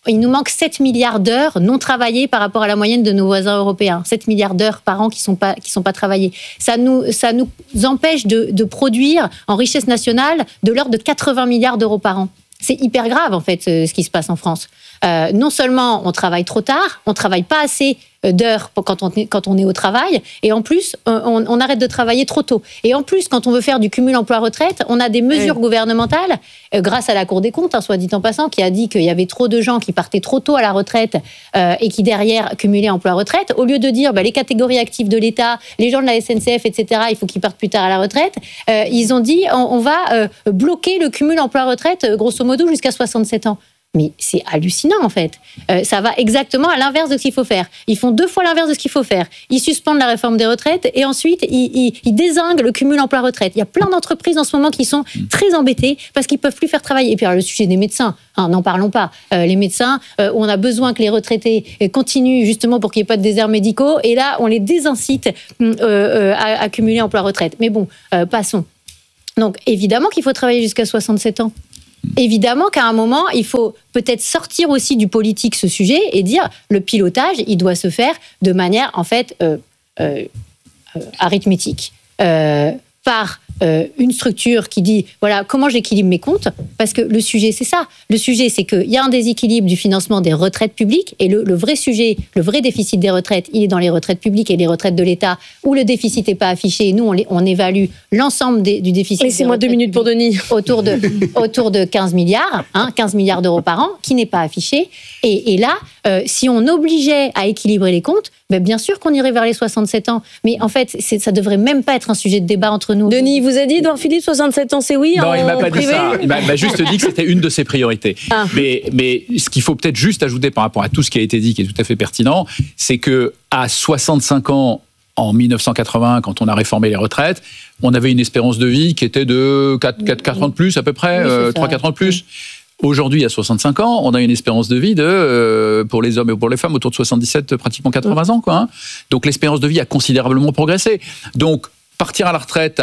il nous manque sept milliards d'heures non travaillées par rapport à la moyenne de nos voisins européens. sept milliards d'heures par an qui sont pas, qui sont pas travaillées. Ça nous, ça nous empêche de, de produire en richesse nationale de l'ordre de quatre-vingts milliards d'euros par an. C'est hyper grave, en fait, ce qui se passe en France. Euh, non seulement on travaille trop tard, on travaille pas assez d'heures quand on est, quand on est au travail, et en plus, on, on arrête de travailler trop tôt. Et en plus, quand on veut faire du cumul emploi-retraite, on a des mesures oui. gouvernementales, euh, grâce à la Cour des comptes, hein, soit dit en passant, qui a dit qu'il y avait trop de gens qui partaient trop tôt à la retraite euh, et qui, derrière, cumulaient emploi-retraite. Au lieu de dire bah, les catégories actives de l'État, les gens de la S N C F, et cetera, il faut qu'ils partent plus tard à la retraite, euh, ils ont dit on, on va euh, bloquer le cumul emploi-retraite, grosso modo, jusqu'à soixante-sept ans. Mais c'est hallucinant, en fait. Euh, ça va exactement à l'inverse de ce qu'il faut faire. Ils font deux fois l'inverse de ce qu'il faut faire. Ils suspendent la réforme des retraites et ensuite, ils, ils, ils dézinguent le cumul emploi-retraite. Il y a plein d'entreprises en ce moment qui sont très embêtées parce qu'ils ne peuvent plus faire travailler. Et puis, alors, le sujet des médecins, hein, n'en parlons pas. Euh, les médecins, euh, on a besoin que les retraités continuent justement pour qu'il n'y ait pas de déserts médicaux. Et là, on les désincite euh, euh, à, à cumuler emploi-retraite. Mais bon, euh, passons. Donc, évidemment qu'il faut travailler jusqu'à soixante-sept ans. Évidemment qu'à un moment, il faut peut-être sortir aussi du politique ce sujet et dire le pilotage, il doit se faire de manière, en fait, euh, euh, euh, arithmétique, euh, par euh, une structure qui dit, voilà, comment j'équilibre mes comptes, parce que le sujet, c'est ça. Le sujet, c'est qu'il y a un déséquilibre du financement des retraites publiques, et le, le vrai sujet, le vrai déficit des retraites, il est dans les retraites publiques et les retraites de l'État, où le déficit n'est pas affiché. Nous, on, les, on évalue l'ensemble des, du déficit. Laissez-moi deux minutes pour Denis. Autour de, autour de quinze milliards, hein, quinze milliards d'euros par an, qui n'est pas affiché. Et, et là, euh, si on obligeait à équilibrer les comptes, ben bien sûr qu'on irait vers les soixante-sept ans. Mais en fait, c'est, ça devrait même pas être un sujet de débat entre nous. Denis, vous a dit, Edouard Philippe, soixante-sept ans, c'est oui? Non, en il m'a pas privé. dit ça. Il m'a, il m'a juste dit que c'était une de ses priorités. Ah. Mais, mais ce qu'il faut peut-être juste ajouter par rapport à tout ce qui a été dit, qui est tout à fait pertinent, c'est que à soixante-cinq ans, en dix-neuf cent quatre-vingts, quand on a réformé les retraites, on avait une espérance de vie qui était de quatre ans de plus à peu près, oui, euh, trois à quatre ans de plus. Aujourd'hui, à soixante-cinq ans, on a une espérance de vie de, euh, pour les hommes et pour les femmes, autour de soixante-dix-sept, pratiquement quatre-vingts ans, quoi. Hein. Donc l'espérance de vie a considérablement progressé. Donc partir à la retraite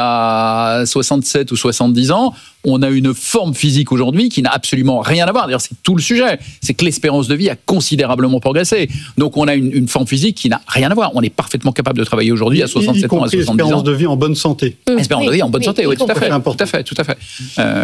à soixante-sept ou soixante-dix ans, on a une forme physique aujourd'hui qui n'a absolument rien à voir. D'ailleurs, c'est tout le sujet. C'est que l'espérance de vie a considérablement progressé. Donc on a une, une forme physique qui n'a rien à voir. On est parfaitement capable de travailler aujourd'hui à soixante-sept ans, à soixante-dix ans. Espérance de vie en bonne santé. Espérance oui, de vie en bonne oui, santé, oui, oui, tout à fait. Tout à fait, tout à fait. Euh...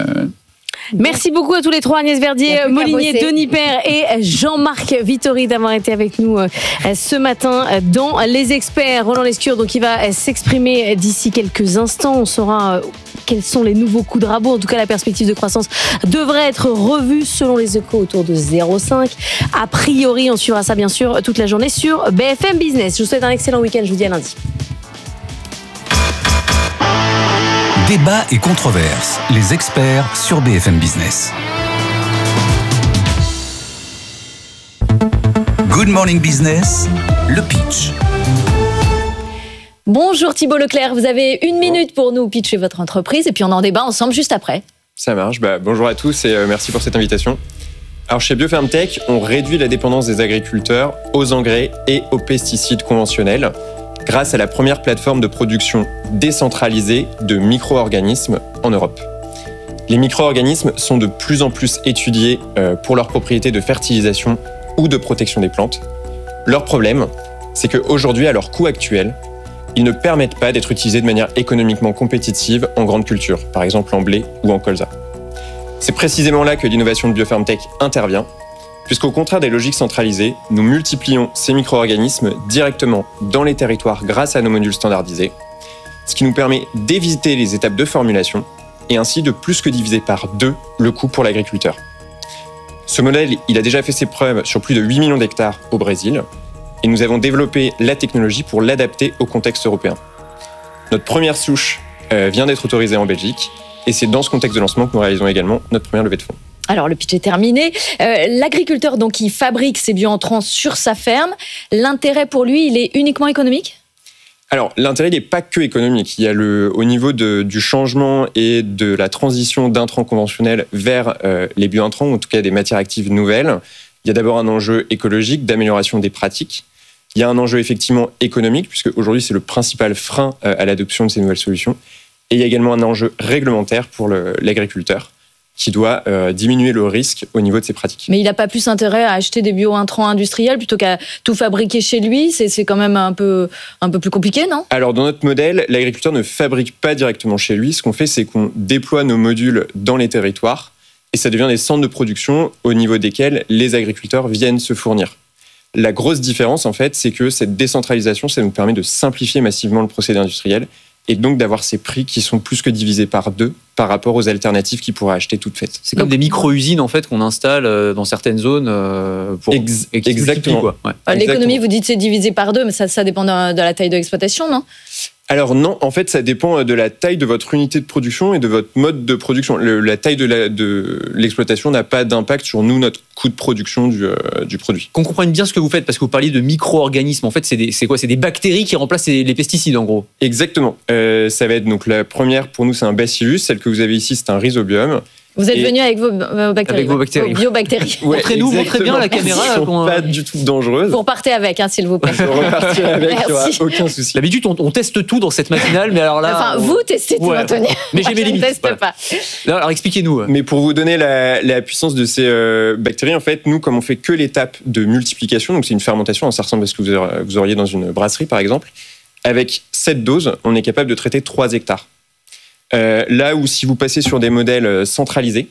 Merci beaucoup à tous les trois, Agnès Verdier, Molinier, Denis Père et Jean-Marc Vittori, d'avoir été avec nous ce matin dans Les Experts. Roland Lescure, donc, il va s'exprimer d'ici quelques instants. On saura quels sont les nouveaux coups de rabot. En tout cas, la perspective de croissance devrait être revue selon les Échos autour de zéro virgule cinq. A priori, on suivra ça bien sûr toute la journée sur B F M Business. Je vous souhaite un excellent week-end. Je vous dis à lundi. Débat et controverses, les experts sur B F M Business. Good Morning Business, le pitch. Bonjour Thibault Leclerc, vous avez une minute pour nous pitcher votre entreprise et puis on en débat ensemble juste après. Ça marche, bah, bonjour à tous et euh, merci pour cette invitation. Alors chez BioFermTech, on réduit la dépendance des agriculteurs aux engrais et aux pesticides conventionnels grâce à la première plateforme de production décentralisée de micro-organismes en Europe. Les micro-organismes sont de plus en plus étudiés pour leurs propriétés de fertilisation ou de protection des plantes. Leur problème, c'est qu'aujourd'hui, à leur coût actuel, ils ne permettent pas d'être utilisés de manière économiquement compétitive en grande culture, par exemple en blé ou en colza. C'est précisément là que l'innovation de BioFermTech intervient, puisqu'au contraire des logiques centralisées, nous multiplions ces micro-organismes directement dans les territoires grâce à nos modules standardisés, ce qui nous permet d'éviter les étapes de formulation et ainsi de plus que diviser par deux le coût pour l'agriculteur. Ce modèle, il a déjà fait ses preuves sur plus de huit millions d'hectares au Brésil et nous avons développé la technologie pour l'adapter au contexte européen. Notre première souche euh, vient d'être autorisée en Belgique et c'est dans ce contexte de lancement que nous réalisons également notre première levée de fonds. Alors, le pitch est terminé. Euh, l'agriculteur, donc, qui fabrique ses bioentrants sur sa ferme, l'intérêt pour lui, il est uniquement économique ? Alors, l'intérêt n'est pas que économique. Il y a le, au niveau de, du changement et de la transition d'intrants conventionnels vers euh, les biointrants, en tout cas des matières actives nouvelles, il y a d'abord un enjeu écologique d'amélioration des pratiques. Il y a un enjeu effectivement économique, puisque aujourd'hui, c'est le principal frein euh, à l'adoption de ces nouvelles solutions. Et il y a également un enjeu réglementaire pour le, l'agriculteur. qui doit euh, diminuer le risque au niveau de ses pratiques. Mais il n'a pas plus intérêt à acheter des bio-intrants industriels plutôt qu'à tout fabriquer chez lui. C'est, c'est quand même un peu, un peu plus compliqué, non ? Alors, dans notre modèle, l'agriculteur ne fabrique pas directement chez lui. Ce qu'on fait, c'est qu'on déploie nos modules dans les territoires et ça devient des centres de production au niveau desquels les agriculteurs viennent se fournir. La grosse différence, en fait, c'est que cette décentralisation, ça nous permet de simplifier massivement le procédé industriel et donc d'avoir ces prix qui sont plus que divisés par deux par rapport aux alternatives qu'ils pourraient acheter toutes faites. C'est comme donc, des micro-usines en fait qu'on installe dans certaines zones pour ex- exactement. Quoi. Ouais. L'économie, exactement. Vous dites c'est divisé par deux, mais ça, ça dépend de, de la taille de l'exploitation, non ? Alors non, en fait, ça dépend de la taille de votre unité de production et de votre mode de production. Le, la taille de, la, de l'exploitation n'a pas d'impact sur nous, notre coût de production du, euh, du produit. Qu'on comprenne bien ce que vous faites, parce que vous parliez de micro-organismes. En fait, c'est, des, c'est quoi ? C'est des bactéries qui remplacent les, les pesticides, en gros. Exactement. Euh, ça va être donc la première, pour nous, c'est un bacillus. Celle que vous avez ici, c'est un rhizobium. Vous êtes Et venu avec vos, vos bactéries. Avec vos bactéries. Vos biobactéries. Ouais, montrez-nous, montrez bien la caméra. Elles ne sont pas du tout dangereuses. Vous repartez avec, hein, s'il vous plaît. On peut repartir avec, il n'y aura Merci. aucun souci. D'habitude, on, on teste tout dans cette matinale, mais alors là... Enfin, on... vous testez tout, Ouais. Anthony. Mais j'ai Moi, mes je limites. ne teste Voilà. pas. Alors, alors, expliquez-nous. Mais pour vous donner la, la puissance de ces euh, bactéries, en fait, nous, comme on fait que l'étape de multiplication, donc c'est une fermentation, ça ressemble à ce que vous auriez, vous auriez dans une brasserie, par exemple, avec cette dose, on est capable de traiter trois hectares. Euh, là où si vous passez sur des modèles centralisés,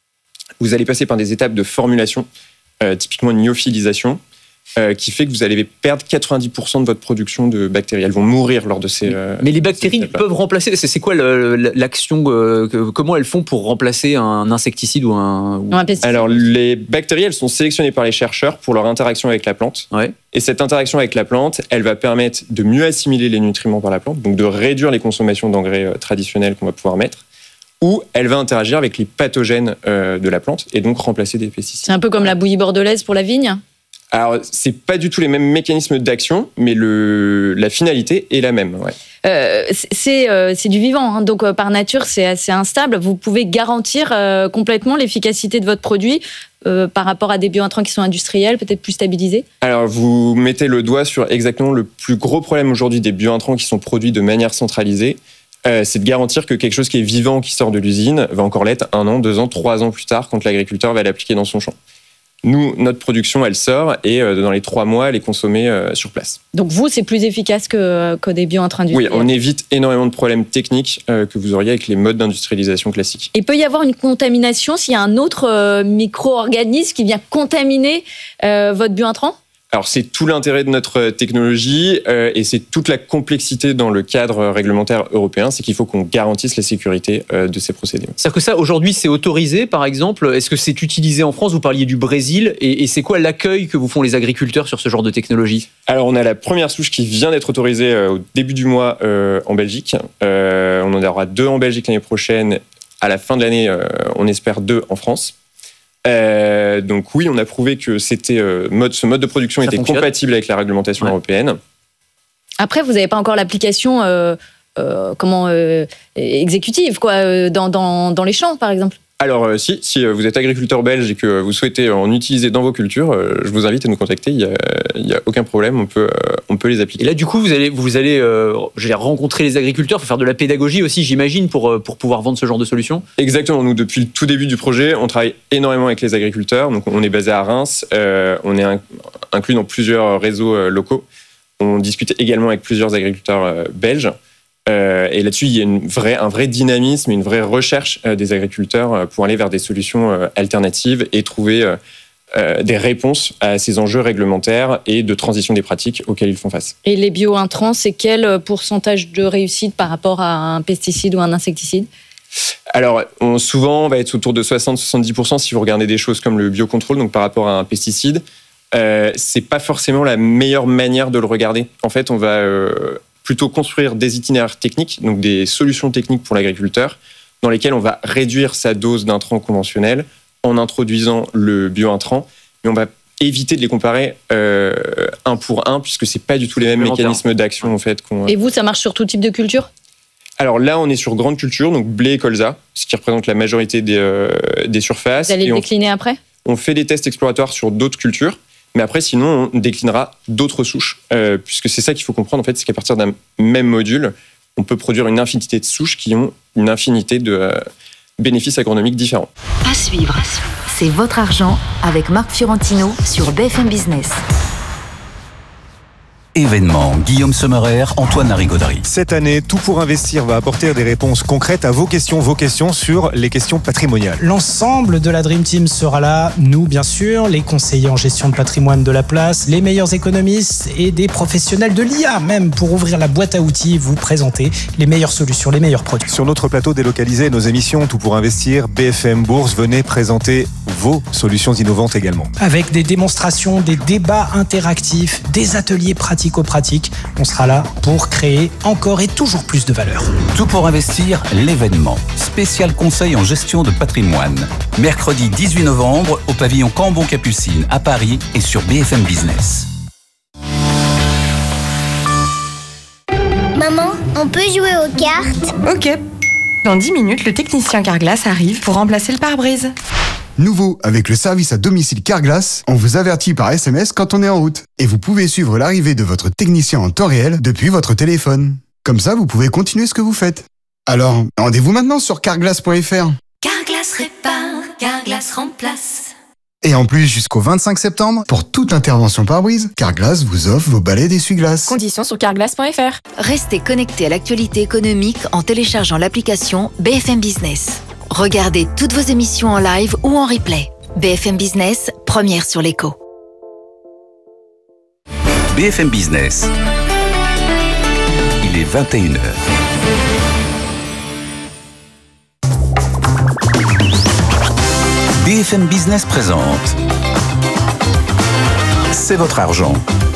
vous allez passer par des étapes de formulation, euh, typiquement une lyophilisation, euh, qui fait que vous allez perdre quatre-vingt-dix pour cent de votre production de bactéries. Elles vont mourir lors de ces... Euh, Mais les bactéries ces étapes-là. peuvent remplacer... C'est, c'est quoi le, l'action... Euh, que, comment elles font pour remplacer un insecticide ou un... Ou... Non, un pesticide. Alors, les bactéries, elles sont sélectionnées par les chercheurs pour leur interaction avec la plante. Ouais. Et cette interaction avec la plante, elle va permettre de mieux assimiler les nutriments par la plante, donc de réduire les consommations d'engrais euh, traditionnels qu'on va pouvoir mettre, ou elle va interagir avec les pathogènes euh, de la plante et donc remplacer des pesticides. C'est un peu comme la bouillie bordelaise pour la vigne. Alors, c'est pas du tout les mêmes mécanismes d'action, mais le, la finalité est la même. Ouais. Euh, c'est, euh, c'est du vivant, hein, donc euh, par nature c'est assez instable. Vous pouvez garantir euh, complètement l'efficacité de votre produit euh, par rapport à des biointrants qui sont industriels, peut-être plus stabilisés. Alors, vous mettez le doigt sur exactement le plus gros problème aujourd'hui des biointrants qui sont produits de manière centralisée. Euh, c'est de garantir que quelque chose qui est vivant, qui sort de l'usine, va encore l'être un an, deux ans, trois ans plus tard, quand l'agriculteur va l'appliquer dans son champ. Nous, notre production, elle sort et euh, dans les trois mois, elle est consommée euh, sur place. Donc vous, c'est plus efficace que, que des biointrants Oui, industriels. on évite énormément de problèmes techniques euh, que vous auriez avec les modes d'industrialisation classiques. Il peut y avoir une contamination s'il y a un autre euh, micro-organisme qui vient contaminer euh, votre biointrant ? Alors, c'est tout l'intérêt de notre technologie euh, et c'est toute la complexité dans le cadre réglementaire européen, c'est qu'il faut qu'on garantisse la sécurité euh, de ces procédés. C'est-à-dire que ça, aujourd'hui, c'est autorisé, par exemple. Est-ce que c'est utilisé en France ? Vous parliez du Brésil. Et, et c'est quoi l'accueil que vous font les agriculteurs sur ce genre de technologie ? Alors, on a la première souche qui vient d'être autorisée euh, au début du mois euh, en Belgique. Euh, on en aura deux en Belgique l'année prochaine. À la fin de l'année, euh, on espère deux en France. Euh, donc oui, on a prouvé que c'était, euh, mode, ce mode de production Ça était fonctionne. compatible avec la réglementation Ouais. européenne. Après, vous n'avez pas encore l'application euh, euh, comment, euh, exécutive quoi, euh, dans, dans, dans les champs, par exemple. Alors euh, si, si euh, vous êtes agriculteur belge et que vous souhaitez en utiliser dans vos cultures, euh, je vous invite à nous contacter, il n'y a, il y a aucun problème, on peut, euh, on peut les appliquer. Et là, du coup, vous allez, vous allez euh, je vais dire, rencontrer les agriculteurs, faut faire de la pédagogie aussi, j'imagine, pour, euh, pour pouvoir vendre ce genre de solution. Exactement, nous depuis le tout début du projet, on travaille énormément avec les agriculteurs, donc on est basé à Reims, euh, on est in- inclus dans plusieurs réseaux euh, locaux, on discute également avec plusieurs agriculteurs euh, belges. Euh, et là-dessus, il y a une vraie, un vrai dynamisme, une vraie recherche euh, des agriculteurs euh, pour aller vers des solutions euh, alternatives et trouver euh, euh, des réponses à ces enjeux réglementaires et de transition des pratiques auxquels ils font face. Et les biointrants, c'est quel pourcentage de réussite par rapport à un pesticide ou un insecticide ? Alors, on, souvent, on va être autour de soixante à soixante-dix pour cent si vous regardez des choses comme le biocontrôle, donc par rapport à un pesticide. Euh, c'est pas forcément la meilleure manière de le regarder. En fait, on va... Euh, plutôt construire des itinéraires techniques, donc des solutions techniques pour l'agriculteur, dans lesquelles on va réduire sa dose d'intrants conventionnels en introduisant le biointrant, mais on va éviter de les comparer euh, un pour un, puisque c'est pas du tout les mêmes mécanismes d'action en fait. Qu'on... Et vous, ça marche sur tout type de culture ? Alors là, on est sur grande culture, donc blé et colza, ce qui représente la majorité des, euh, des surfaces. Vous allez et le on, décliner après ? on fait des tests exploratoires sur d'autres cultures. Mais après, sinon, on déclinera d'autres souches, euh, puisque c'est ça qu'il faut comprendre, en fait, c'est qu'à partir d'un même module, on peut produire une infinité de souches qui ont une infinité de, euh, bénéfices agronomiques différents. À suivre, c'est votre argent avec Marc Fiorentino sur B F M Business. Événement, Guillaume Sommerer, Antoine Larigauderie. Cette année, Tout pour investir va apporter des réponses concrètes à vos questions, vos questions sur les questions patrimoniales. L'ensemble de la Dream Team sera là, nous bien sûr, les conseillers en gestion de patrimoine de la place, les meilleurs économistes et des professionnels de l'I A même pour ouvrir la boîte à outils, vous présenter les meilleures solutions, les meilleurs produits. Sur notre plateau délocalisé, nos émissions Tout pour investir, B F M Bourse, venez présenter vos solutions innovantes également. Avec des démonstrations, des débats interactifs, des ateliers pratico-pratiques, on sera là pour créer encore et toujours plus de valeur. Tout pour investir, l'événement. Spécial conseil en gestion de patrimoine. Mercredi dix-huit novembre au pavillon Cambon-Capucine à Paris et sur B F M Business. Maman, on peut jouer aux cartes? Ok. Dans dix minutes, le technicien Carglass arrive pour remplacer le pare-brise. Nouveau, avec le service à domicile Carglass, on vous avertit par S M S quand on est en route. Et vous pouvez suivre l'arrivée de votre technicien en temps réel depuis votre téléphone. Comme ça, vous pouvez continuer ce que vous faites. Alors, rendez-vous maintenant sur carglass point f r. Carglass répare, Carglass remplace. Et en plus, jusqu'au vingt-cinq septembre, pour toute intervention pare-brise, Carglass vous offre vos balais d'essuie-glace. Conditions sur carglass point f r. Restez connectés à l'actualité économique en téléchargeant l'application B F M Business. Regardez toutes vos émissions en live ou en replay. B F M Business, première sur l'écho. B F M Business. Il est vingt et une heures. B F M Business présente C'est votre argent.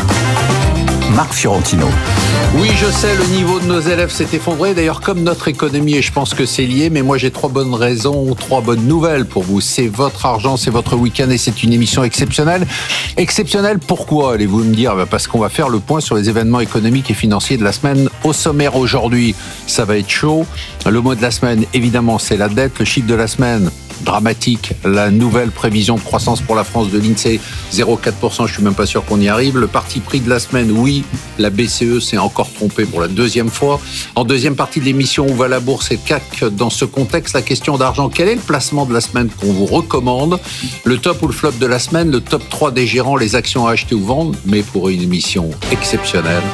Marc Fiorentino. Oui, je sais, le niveau de nos élèves s'est effondré, d'ailleurs comme notre économie, et je pense que c'est lié, mais moi j'ai trois bonnes raisons, trois bonnes nouvelles pour vous. C'est votre argent, c'est votre week-end et c'est une émission exceptionnelle. Exceptionnelle pourquoi, allez-vous me dire? Parce qu'on va faire le point sur les événements économiques et financiers de la semaine. Au sommaire aujourd'hui, ça va être chaud. Le mot de la semaine, évidemment, c'est la dette. Le chiffre de la semaine, dramatique, la nouvelle prévision de croissance pour la France de l'INSEE, zéro virgule quatre pour cent, je suis même pas sûr qu'on y arrive. Le parti pris de la semaine, oui, la B C E s'est encore trompée pour la deuxième fois. En deuxième partie de l'émission, où va la bourse et le C A C? Dans ce contexte, la question d'argent, quel est le placement de la semaine qu'on vous recommande? Le top ou le flop de la semaine, le top trois des gérants, les actions à acheter ou vendre, mais pour une émission exceptionnelle.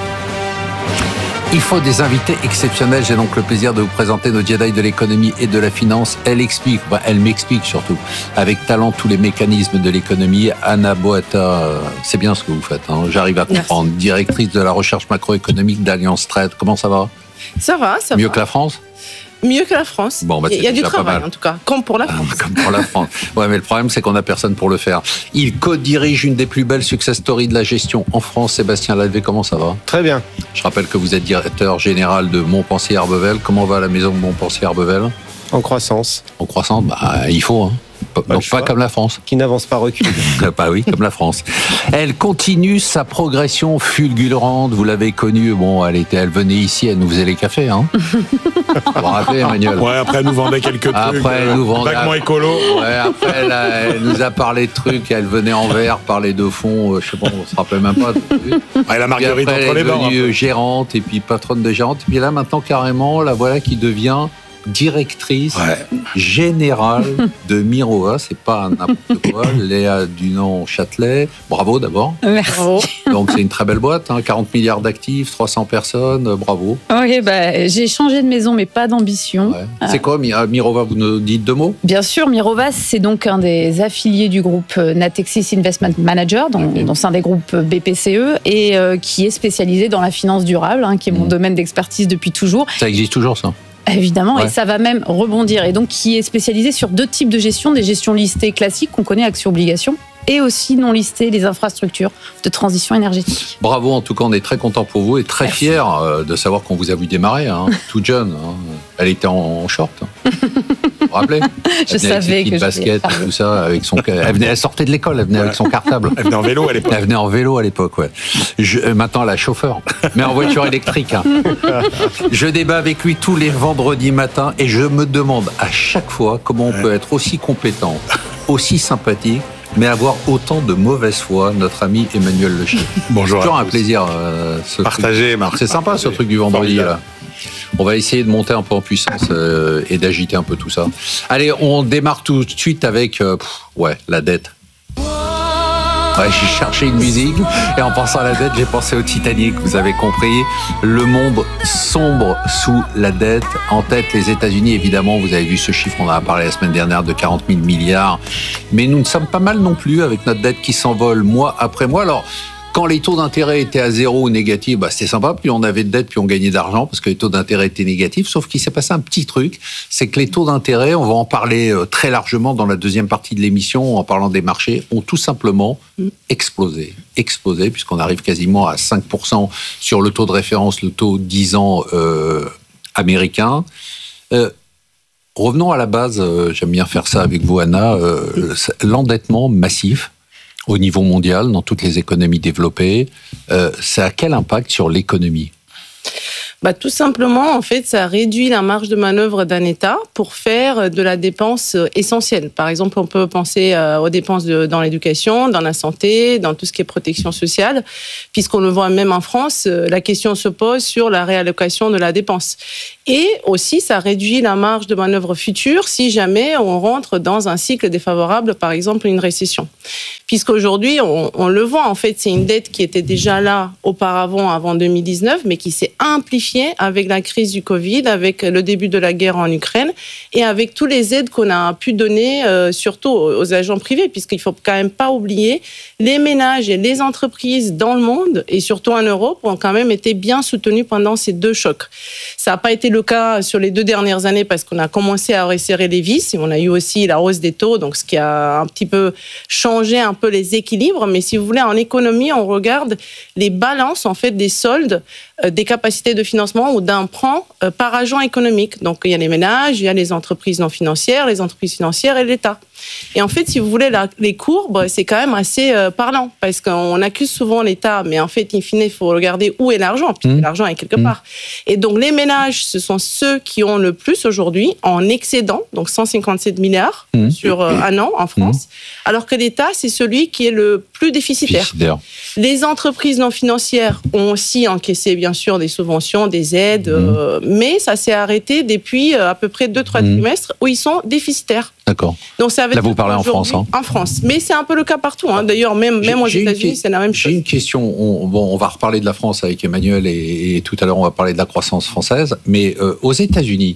Il faut des invités exceptionnels. J'ai donc le plaisir de vous présenter nos Jedi de l'économie et de la finance. Elle explique, bah elle m'explique surtout, avec talent, tous les mécanismes de l'économie. Anna Boata, c'est bien ce que vous faites, hein. J'arrive à comprendre. Merci. Directrice de la recherche macroéconomique d'Alliance Trade. Comment ça va? Ça va, ça Mieux va. que la France? Mieux que la France. Bon, bah, il y a du travail, en tout cas, comme pour la France. Ah, comme pour la France. Ouais, mais le problème, c'est qu'on n'a personne pour le faire. Il co-dirige une des plus belles success stories de la gestion en France. Sébastien Lalvé, comment ça va? Très bien. Je rappelle que vous êtes directeur général de Montpensier-Arbevel. Comment va la maison de Montpensier-Arbevel? En croissance. En croissance, bah, il faut, hein. Pas Donc pas comme la France. Qui n'avance pas recule. Bah oui, comme la France. Elle continue sa progression fulgurante. Vous l'avez connue. Bon, elle était, elle venait ici, elle nous faisait les cafés, hein. Vous vous rappelez, Emmanuel? Ouais, après elle nous vendait quelques trucs. Après, elle nous vendait. Vaguement écolo. Ouais, après, elle, a, elle nous a parlé de trucs. Elle venait en verre, parler de fond. Euh, je sais pas, on se rappelle même pas. Ouais, la marguerite après, entre les bords. Elle est devenue gérante et puis patronne de gérante. Et puis là, maintenant, carrément, la voilà qui devient directrice ouais. générale de Mirova, c'est pas n'importe quoi, Léa Dunant-Châtelet. Bravo d'abord. Merci. Donc c'est une très belle boîte, hein, quarante milliards d'actifs, trois cents personnes, bravo. Ok, bah, j'ai changé de maison mais pas d'ambition. Ouais. C'est euh... quoi Mirova, vous nous dites deux mots? Bien sûr, Mirova, c'est donc un des affiliés du groupe Natixis Investment Manager, dans, okay. dans un des groupes B P C E, et euh, qui est spécialisé dans la finance durable, hein, qui est mon mmh. domaine d'expertise depuis toujours. Ça existe toujours, ça? Évidemment, ouais. Et ça va même rebondir. Et donc, qui est spécialisé sur deux types de gestion, des gestions listées classiques qu'on connaît, actions-obligations, et aussi non listées, les infrastructures de transition énergétique. Bravo, en tout cas, on est très content pour vous et très Merci. fiers de savoir qu'on vous a vu démarrer, hein, tout jeune. Hein. Elle était en short. Hein. Vous vous rappelez? Je savais que je basket et tout ça, avec son. Elle, venait, elle sortait de l'école, elle venait ouais. avec son cartable. Elle venait en vélo à l'époque. Elle venait en vélo à l'époque, ouais. Je, maintenant, elle a chauffeur, mais en voiture électrique. Hein. Je débat avec lui tous les vendredis matins et je me demande à chaque fois comment on peut être aussi compétent, aussi sympathique, mais avoir autant de mauvaise foi, notre ami Emmanuel Lechet. Bonjour. C'est toujours un plaisir. Euh, ce Partagez, Marc. C'est sympa Partagez. Ce truc du vendredi là. On va essayer de monter un peu en puissance euh, et d'agiter un peu tout ça. Allez, on démarre tout de suite avec euh, pff, ouais, la dette. Ouais, j'ai cherché une musique et en pensant à la dette, j'ai pensé au Titanic. Vous avez compris, le monde sombre sous la dette. En tête, les États-Unis, évidemment, vous avez vu ce chiffre, on en a parlé la semaine dernière, de quarante mille milliards. Mais nous ne sommes pas mal non plus avec notre dette qui s'envole mois après mois. Alors, quand les taux d'intérêt étaient à zéro ou négatifs, bah c'était sympa. Puis on avait de dette, puis on gagnait d'argent parce que les taux d'intérêt étaient négatifs. Sauf qu'il s'est passé un petit truc, c'est que les taux d'intérêt, on va en parler très largement dans la deuxième partie de l'émission, en parlant des marchés, ont tout simplement explosé. Explosé, puisqu'on arrive quasiment à cinq pour cent sur le taux de référence, le taux dix ans euh, américain. Euh, revenons à la base, euh, j'aime bien faire ça avec vous, Anna, euh, l'endettement massif au niveau mondial, dans toutes les économies développées, euh, ça a quel impact sur l'économie ? Bah, tout simplement, en fait, ça réduit la marge de manœuvre d'un État pour faire de la dépense essentielle. Par exemple, on peut penser aux dépenses de, dans l'éducation, dans la santé, dans tout ce qui est protection sociale, puisqu'on le voit même en France, la question se pose sur la réallocation de la dépense. Et aussi, ça réduit la marge de manœuvre future si jamais on rentre dans un cycle défavorable, par exemple une récession. Puisqu'aujourd'hui, on, on le voit, en fait, c'est une dette qui était déjà là auparavant, avant deux mille dix-neuf, mais qui s'est amplifiée avec la crise du Covid, avec le début de la guerre en Ukraine et avec toutes les aides qu'on a pu donner, euh, surtout aux agents privés, puisqu'il ne faut quand même pas oublier, les ménages et les entreprises dans le monde, et surtout en Europe, ont quand même été bien soutenus pendant ces deux chocs. Ça n'a pas été le cas sur les deux dernières années parce qu'on a commencé à resserrer les vis et on a eu aussi la hausse des taux, donc ce qui a un petit peu changé un peu les équilibres. Mais si vous voulez, en économie, on regarde les balances en fait des soldes, euh, des capacités de financement ou d'emprunt euh, par agent économique. Donc il y a les ménages, il y a les entreprises non financières, les entreprises financières et l'État. Et en fait, si vous voulez, la, les courbes, c'est quand même assez euh, parlant parce qu'on accuse souvent l'État, mais en fait, in fine, il faut regarder où est l'argent, puisque mmh. l'argent est quelque mmh. part. Et donc, les ménages, ce sont ceux qui ont le plus aujourd'hui en excédent, donc cent cinquante-sept milliards mmh. sur euh, un an en France, mmh. alors que l'État, c'est celui qui est le plus déficitaire. déficitaire. Les entreprises non financières ont aussi encaissé, bien sûr, des subventions, des aides, mmh. euh, mais ça s'est arrêté depuis euh, à peu près deux trois mmh. trimestres où ils sont déficitaires. D'accord. Donc, ça veut Là, vous parlez en France. Hein. En France. Mais c'est un peu le cas partout. Hein. D'ailleurs, même, même aux États-Unis, c'est la même chose. J'ai une question. On, bon, on va reparler de la France avec Emmanuel et, et tout à l'heure, on va parler de la croissance française. Mais euh, aux États-Unis,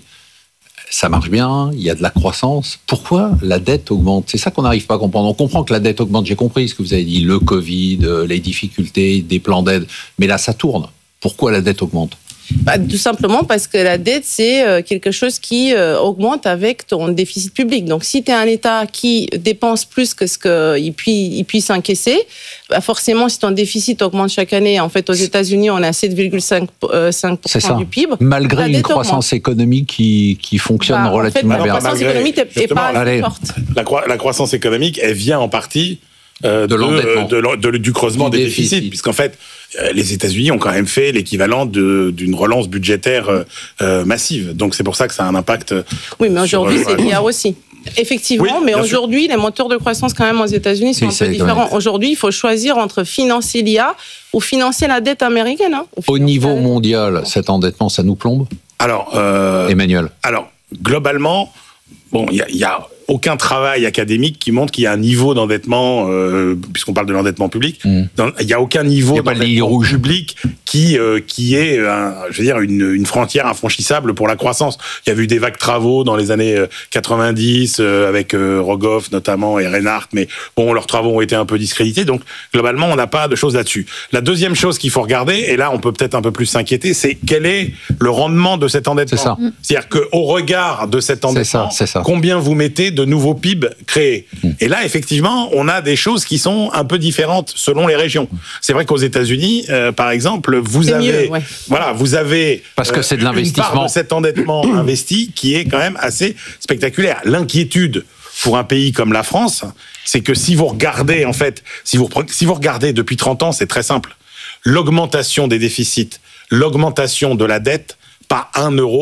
ça marche bien, il y a de la croissance. Pourquoi la dette augmente ? C'est ça qu'on n'arrive pas à comprendre. On comprend que la dette augmente. J'ai compris ce que vous avez dit, le Covid, les difficultés, des plans d'aide. Mais là, ça tourne. Pourquoi la dette augmente ? Bah, tout simplement parce que la dette, c'est quelque chose qui augmente avec ton déficit public. Donc, si tu es un État qui dépense plus que ce qu'il puisse, il puisse encaisser, bah forcément, si ton déficit augmente chaque année, en fait, aux États-Unis, on est à sept virgule cinq pour cent du P I B. Malgré une croissance augmente. économique qui, qui fonctionne bah, relativement en fait, bien. La croissance économique n'est pas assez forte. La, cro- la croissance économique, elle vient en partie Euh, de, de, de, de, du creusement du des déficits, déficit. puisqu'en fait, euh, les États-Unis ont quand même fait l'équivalent de, d'une relance budgétaire euh, massive. Donc c'est pour ça que ça a un impact. Oui, mais aujourd'hui, sur, c'est l'I A aussi. Effectivement, oui, mais aujourd'hui, sûr. les moteurs de croissance quand même aux États-Unis sont oui, un peu différents. Aujourd'hui, il faut choisir entre financer l'I A ou financer la dette américaine. Hein, Au niveau mondial, cet endettement, ça nous plombe ? Alors, euh, Emmanuel. Alors, globalement, bon, il y a, y a aucun travail académique qui montre qu'il y a un niveau d'endettement, euh, puisqu'on parle de l'endettement public, mmh. dans, il n'y a aucun niveau d'endettement public qui, euh, qui est, un, je veux dire, une, une frontière infranchissable pour la croissance. Il y a eu des vagues travaux dans les années quatre-vingt-dix, euh, avec euh, Rogoff notamment et Reinhardt, mais bon, leurs travaux ont été un peu discrédités, donc globalement, on n'a pas de choses là-dessus. La deuxième chose qu'il faut regarder, et là, on peut peut-être un peu plus s'inquiéter, c'est quel est le rendement de cet endettement. C'est ça. C'est-à-dire qu'au regard de cet endettement, c'est ça, c'est ça. combien vous mettez de nouveaux P I B créés. Mmh. Et là, effectivement, on a des choses qui sont un peu différentes selon les régions. C'est vrai qu'aux États-Unis, euh, par exemple, vous c'est avez, mieux, ouais. voilà, vous avez parce que euh, c'est de l'investissement, une part de cet endettement investi qui est quand même assez spectaculaire. L'inquiétude pour un pays comme la France, c'est que si vous regardez, en fait, si vous si vous regardez depuis trente ans, c'est très simple. L'augmentation des déficits, l'augmentation de la dette, pas un euro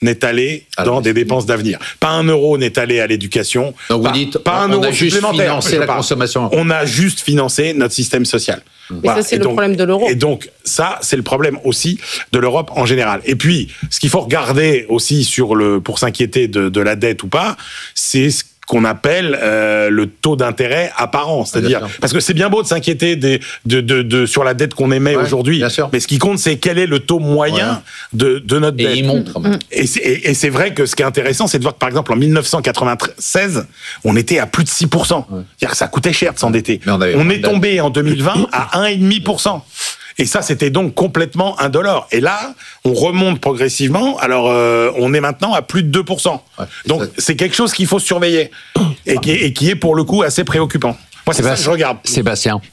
n'est allé dans des dépenses d'avenir. Pas un euro n'est allé à l'éducation. Donc pas, vous dites, pas un on euro a juste supplémentaire. financé la consommation. On a juste financé notre système social. Mais voilà. Ça, c'est et le donc, problème de l'euro. Et donc, ça, c'est le problème aussi de l'Europe en général. Et puis, ce qu'il faut regarder aussi sur le, pour s'inquiéter de, de la dette ou pas, c'est ce qu'on appelle euh, le taux d'intérêt apparent, c'est-à-dire parce que c'est bien beau de s'inquiéter des, de, de, de sur la dette qu'on émet ouais, aujourd'hui, mais ce qui compte c'est quel est le taux moyen ouais. de, de notre et dette. Il monte. Et c'est, et, et c'est vrai que ce qui est intéressant, c'est de voir que par exemple en dix-neuf cent quatre-vingt-seize, on était à plus de six pour cent. Ouais. C'est-à-dire que ça coûtait cher de s'endetter. On, on est tombé en deux mille vingt à un virgule cinq pour cent. Et ça, c'était donc complètement indolore. Et là, on remonte progressivement. Alors, euh, on est maintenant à plus de deux pour cent. Ouais, donc, ça... c'est quelque chose qu'il faut surveiller et qui, est, et qui est, pour le coup, assez préoccupant. Moi, c'est ça que je regarde. Sébastien,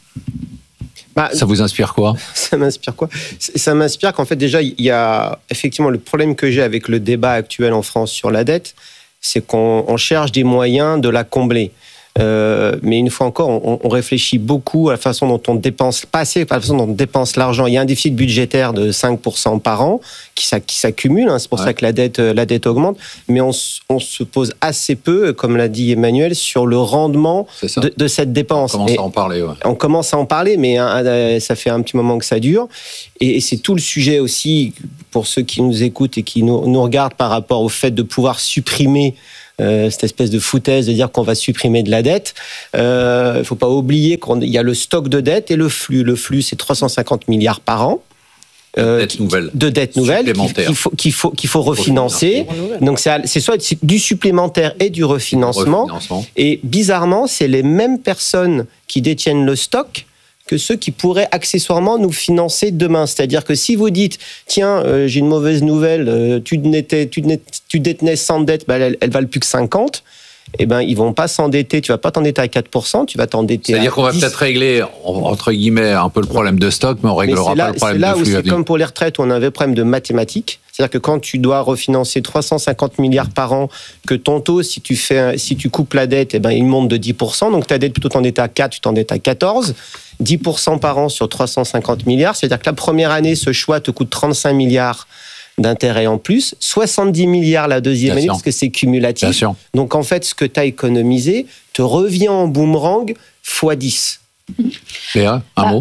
bah, ça vous inspire quoi ? Ça m'inspire quoi ? Ça m'inspire qu'en fait, déjà, il y a effectivement le problème que j'ai avec le débat actuel en France sur la dette, c'est qu'on on cherche des moyens de la combler. Euh, mais une fois encore, on, on réfléchit beaucoup à la façon dont on dépense, pas assez, à la façon dont on dépense l'argent. Il y a un déficit budgétaire de cinq pour cent par an qui, qui s'accumule, hein, c'est pour ouais. ça que la dette, la dette augmente, mais on, on se pose assez peu, comme l'a dit Emmanuel, sur le rendement de, de cette dépense. On commence et à en parler. Ouais. On commence à en parler, mais hein, ça fait un petit moment que ça dure. Et, et c'est tout le sujet aussi, pour ceux qui nous écoutent et qui nous, nous regardent par rapport au fait de pouvoir supprimer Euh, cette espèce de foutaise de dire qu'on va supprimer de la dette. Il euh, ne faut pas oublier qu'il y a le stock de dette et le flux. Le flux, c'est trois cent cinquante milliards par an. Euh, de dettes nouvelles. De dettes nouvelles qu'il faut, qu'il faut, qu'il faut refinancer. Donc, c'est, c'est soit du supplémentaire et du refinancement. refinancement. Et bizarrement, c'est les mêmes personnes qui détiennent le stock que ceux qui pourraient accessoirement nous financer demain. C'est-à-dire que si vous dites, tiens, euh, j'ai une mauvaise nouvelle, euh, tu, n'étais, tu, tu détenais cent dettes, ben, elles, elles valent plus que cinquante, eh ben, ils vont pas s'endetter, tu vas pas t'endetter à quatre pour cent, tu vas t'endetter C'est-à-dire à qu'on va dix. Peut-être régler, entre guillemets, un peu le problème de stock, mais on réglera mais là, pas le problème de flux. C'est là où aussi, comme pour les retraites, où on a un vrai problème de mathématiques. C'est-à-dire que quand tu dois refinancer trois cent cinquante milliards par an, que ton taux, si tu, fais, si tu coupes la dette, eh ben, il monte de dix pour cent. Donc ta dette, plutôt t'endetter à quatre, tu t'endettes à quatorze. dix pour cent par an sur trois cent cinquante milliards. C'est-à-dire que la première année, ce choix te coûte trente-cinq milliards d'intérêts en plus, soixante-dix milliards la deuxième Bien année, sûr. Parce que c'est cumulatif. Donc en fait, ce que tu as économisé te revient en boomerang fois dix. Léa, un bah, mot ?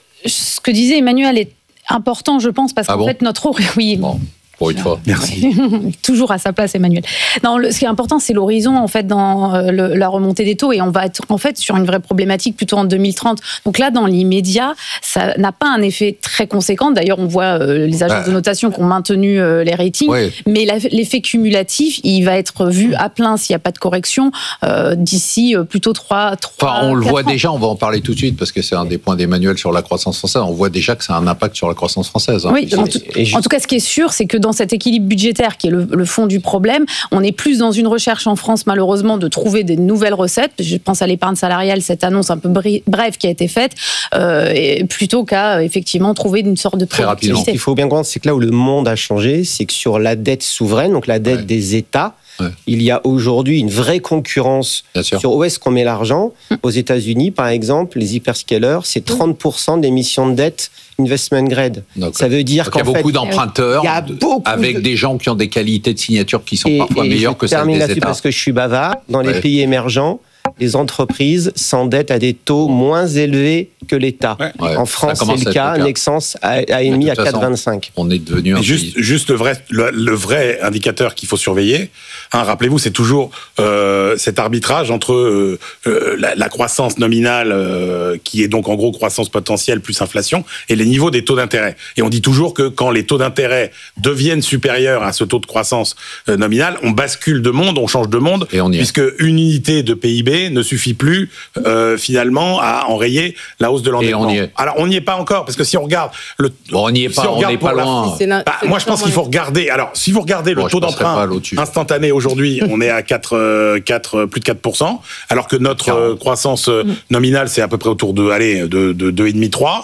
Ce que disait Emmanuel est important, je pense, parce ah qu'en bon fait, notre... Oui, bon. Pour une fois. Merci. Toujours à sa place, Emmanuel. Non, le, ce qui est important, c'est l'horizon, en fait, dans euh, le, la remontée des taux. Et on va être, en fait, sur une vraie problématique plutôt en deux mille trente. Donc là, dans l'immédiat, ça n'a pas un effet très conséquent. D'ailleurs, on voit euh, les agences bah, de notation qui ont maintenu euh, les ratings. Ouais. Mais la, l'effet cumulatif, il va être vu à plein s'il n'y a pas de correction euh, d'ici euh, plutôt trois, trois enfin, on le voit ans. déjà, on va en parler tout de suite, parce que c'est un des points d'Emmanuel sur la croissance française. On voit déjà que ça a un impact sur la croissance française. Hein. Oui, en tout, en tout cas, ce qui est sûr, c'est que dans cet équilibre budgétaire qui est le, le fond du problème, on est plus dans une recherche en France, malheureusement, de trouver des nouvelles recettes. Je pense à l'épargne salariale, cette annonce un peu brève qui a été faite, euh, et plutôt qu'à effectivement trouver une sorte de productivité. Ce qu'il faut bien comprendre, c'est que là où le monde a changé, c'est que sur la dette souveraine, donc la dette ouais. des États, ouais. il y a aujourd'hui une vraie concurrence sur où est-ce qu'on met l'argent. Aux États-Unis, par exemple, les hyperscalers, c'est trente pour cent des émissions de dette investment grade. Donc, ça veut dire qu'en fait... Il y a beaucoup d'emprunteurs il y a beaucoup avec de... des gens qui ont des qualités de signature qui sont et, parfois et meilleures que celles des États. Je termine là-dessus parce que je suis bavard. Dans ouais. les pays émergents, les entreprises s'endettent à des taux moins élevés que l'État. Ouais. En France, c'est le cas. Nexens a, a émis à quatre virgule vingt-cinq. On est devenu un juste, pays... juste le vrai, le, le vrai indicateur qu'il faut surveiller, hein, rappelez-vous, c'est toujours euh, cet arbitrage entre euh, euh, la, la croissance nominale, euh, qui est donc en gros croissance potentielle plus inflation, et les niveaux des taux d'intérêt. Et on dit toujours que quand les taux d'intérêt deviennent supérieurs à ce taux de croissance euh, nominale, on bascule de monde, on change de monde, et on y puisque est. une unité de P I B ne suffit plus euh, finalement à enrayer la hausse de l'endettement. Et on y est. Alors on n'y est pas encore, parce que si on regarde le, bon, on n'y est pas, si on, on n'est pas loin. La, bah, moi je pense qu'il faut regarder. Alors si vous regardez bon, le taux d'emprunt instantané aujourd'hui, on est à quatre, quatre, plus de quatre pour cent, alors que notre euh, croissance euh, nominale c'est à peu près autour de, allez, de, de deux virgule cinq trois.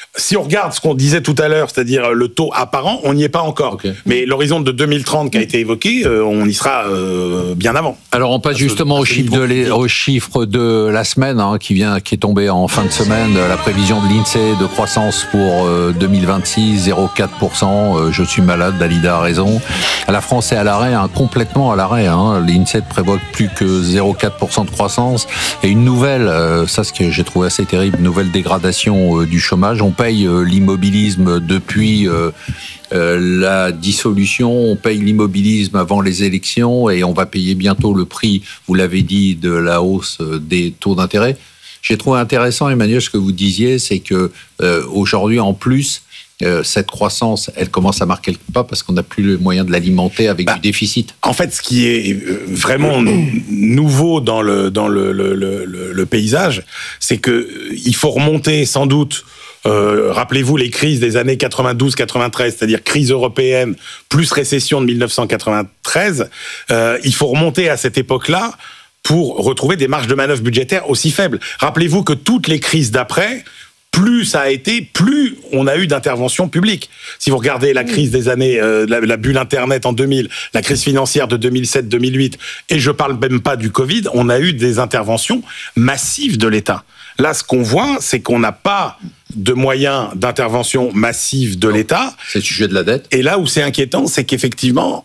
Si on regarde ce qu'on disait tout à l'heure, c'est-à-dire le taux apparent, on n'y est pas encore. Okay. Mais l'horizon de deux mille trente qui a été évoqué, euh, on y sera euh, bien avant. Alors on passe à justement ce, au, chiffre de les, au chiffre de la semaine hein, qui vient, qui est tombé en fin de semaine. La prévision de l'INSEE de croissance pour euh, deux mille vingt-six, zéro virgule quatre pour cent. Euh, je suis malade, Dalida a raison. La France est à l'arrêt, hein, complètement à l'arrêt. Hein. L'INSEE prévoit plus que zéro virgule quatre pour cent de croissance. Et une nouvelle, euh, ça ce que j'ai trouvé assez terrible, une nouvelle dégradation euh, du chômage. On paye euh, l'immobilisme depuis euh, euh, la dissolution, on paye l'immobilisme avant les élections et on va payer bientôt le prix, vous l'avez dit, de la hausse des taux d'intérêt. J'ai trouvé intéressant, Emmanuel, ce que vous disiez, c'est que euh, aujourd'hui, en plus, Euh, cette croissance, elle commence à marquer le pas parce qu'on n'a plus le moyen de l'alimenter avec bah, du déficit. En fait, ce qui est vraiment nouveau dans le, dans le, le, le, le paysage, c'est qu'il faut remonter sans doute, euh, rappelez-vous les crises des années quatre-vingt-douze quatre-vingt-treize, c'est-à-dire crise européenne plus récession de dix-neuf cent quatre-vingt-treize, euh, il faut remonter à cette époque-là pour retrouver des marges de manœuvre budgétaires aussi faibles. Rappelez-vous que toutes les crises d'après, plus ça a été, plus on a eu d'interventions publiques. Si vous regardez la crise des années, euh, la, la bulle Internet en deux mille, la crise financière de deux mille sept deux mille huit, et je parle même pas du Covid, on a eu des interventions massives de l'État. Là, ce qu'on voit, c'est qu'on n'a pas de moyens d'intervention massive de l'État. C'est le sujet de la dette. Et là où c'est inquiétant, c'est qu'effectivement,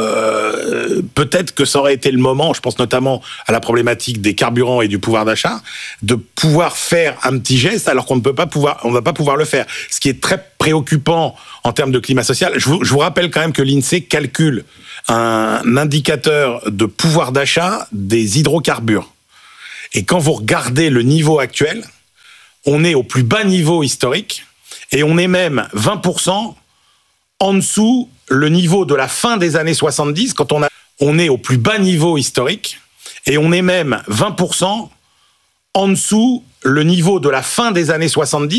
euh, peut-être que ça aurait été le moment, je pense notamment à la problématique des carburants et du pouvoir d'achat, de pouvoir faire un petit geste alors qu'on ne peut pas pouvoir, on ne va pas pouvoir le faire. Ce qui est très préoccupant en termes de climat social. Je vous, je vous rappelle quand même que l'INSEE calcule un indicateur de pouvoir d'achat des hydrocarbures. Et quand vous regardez le niveau actuel, on est au plus bas niveau historique et on est même vingt pour cent en dessous le niveau de la fin des années soixante-dix. Quand on a, on est au plus bas niveau historique et on est même vingt pour cent en dessous le niveau de la fin des années soixante-dix.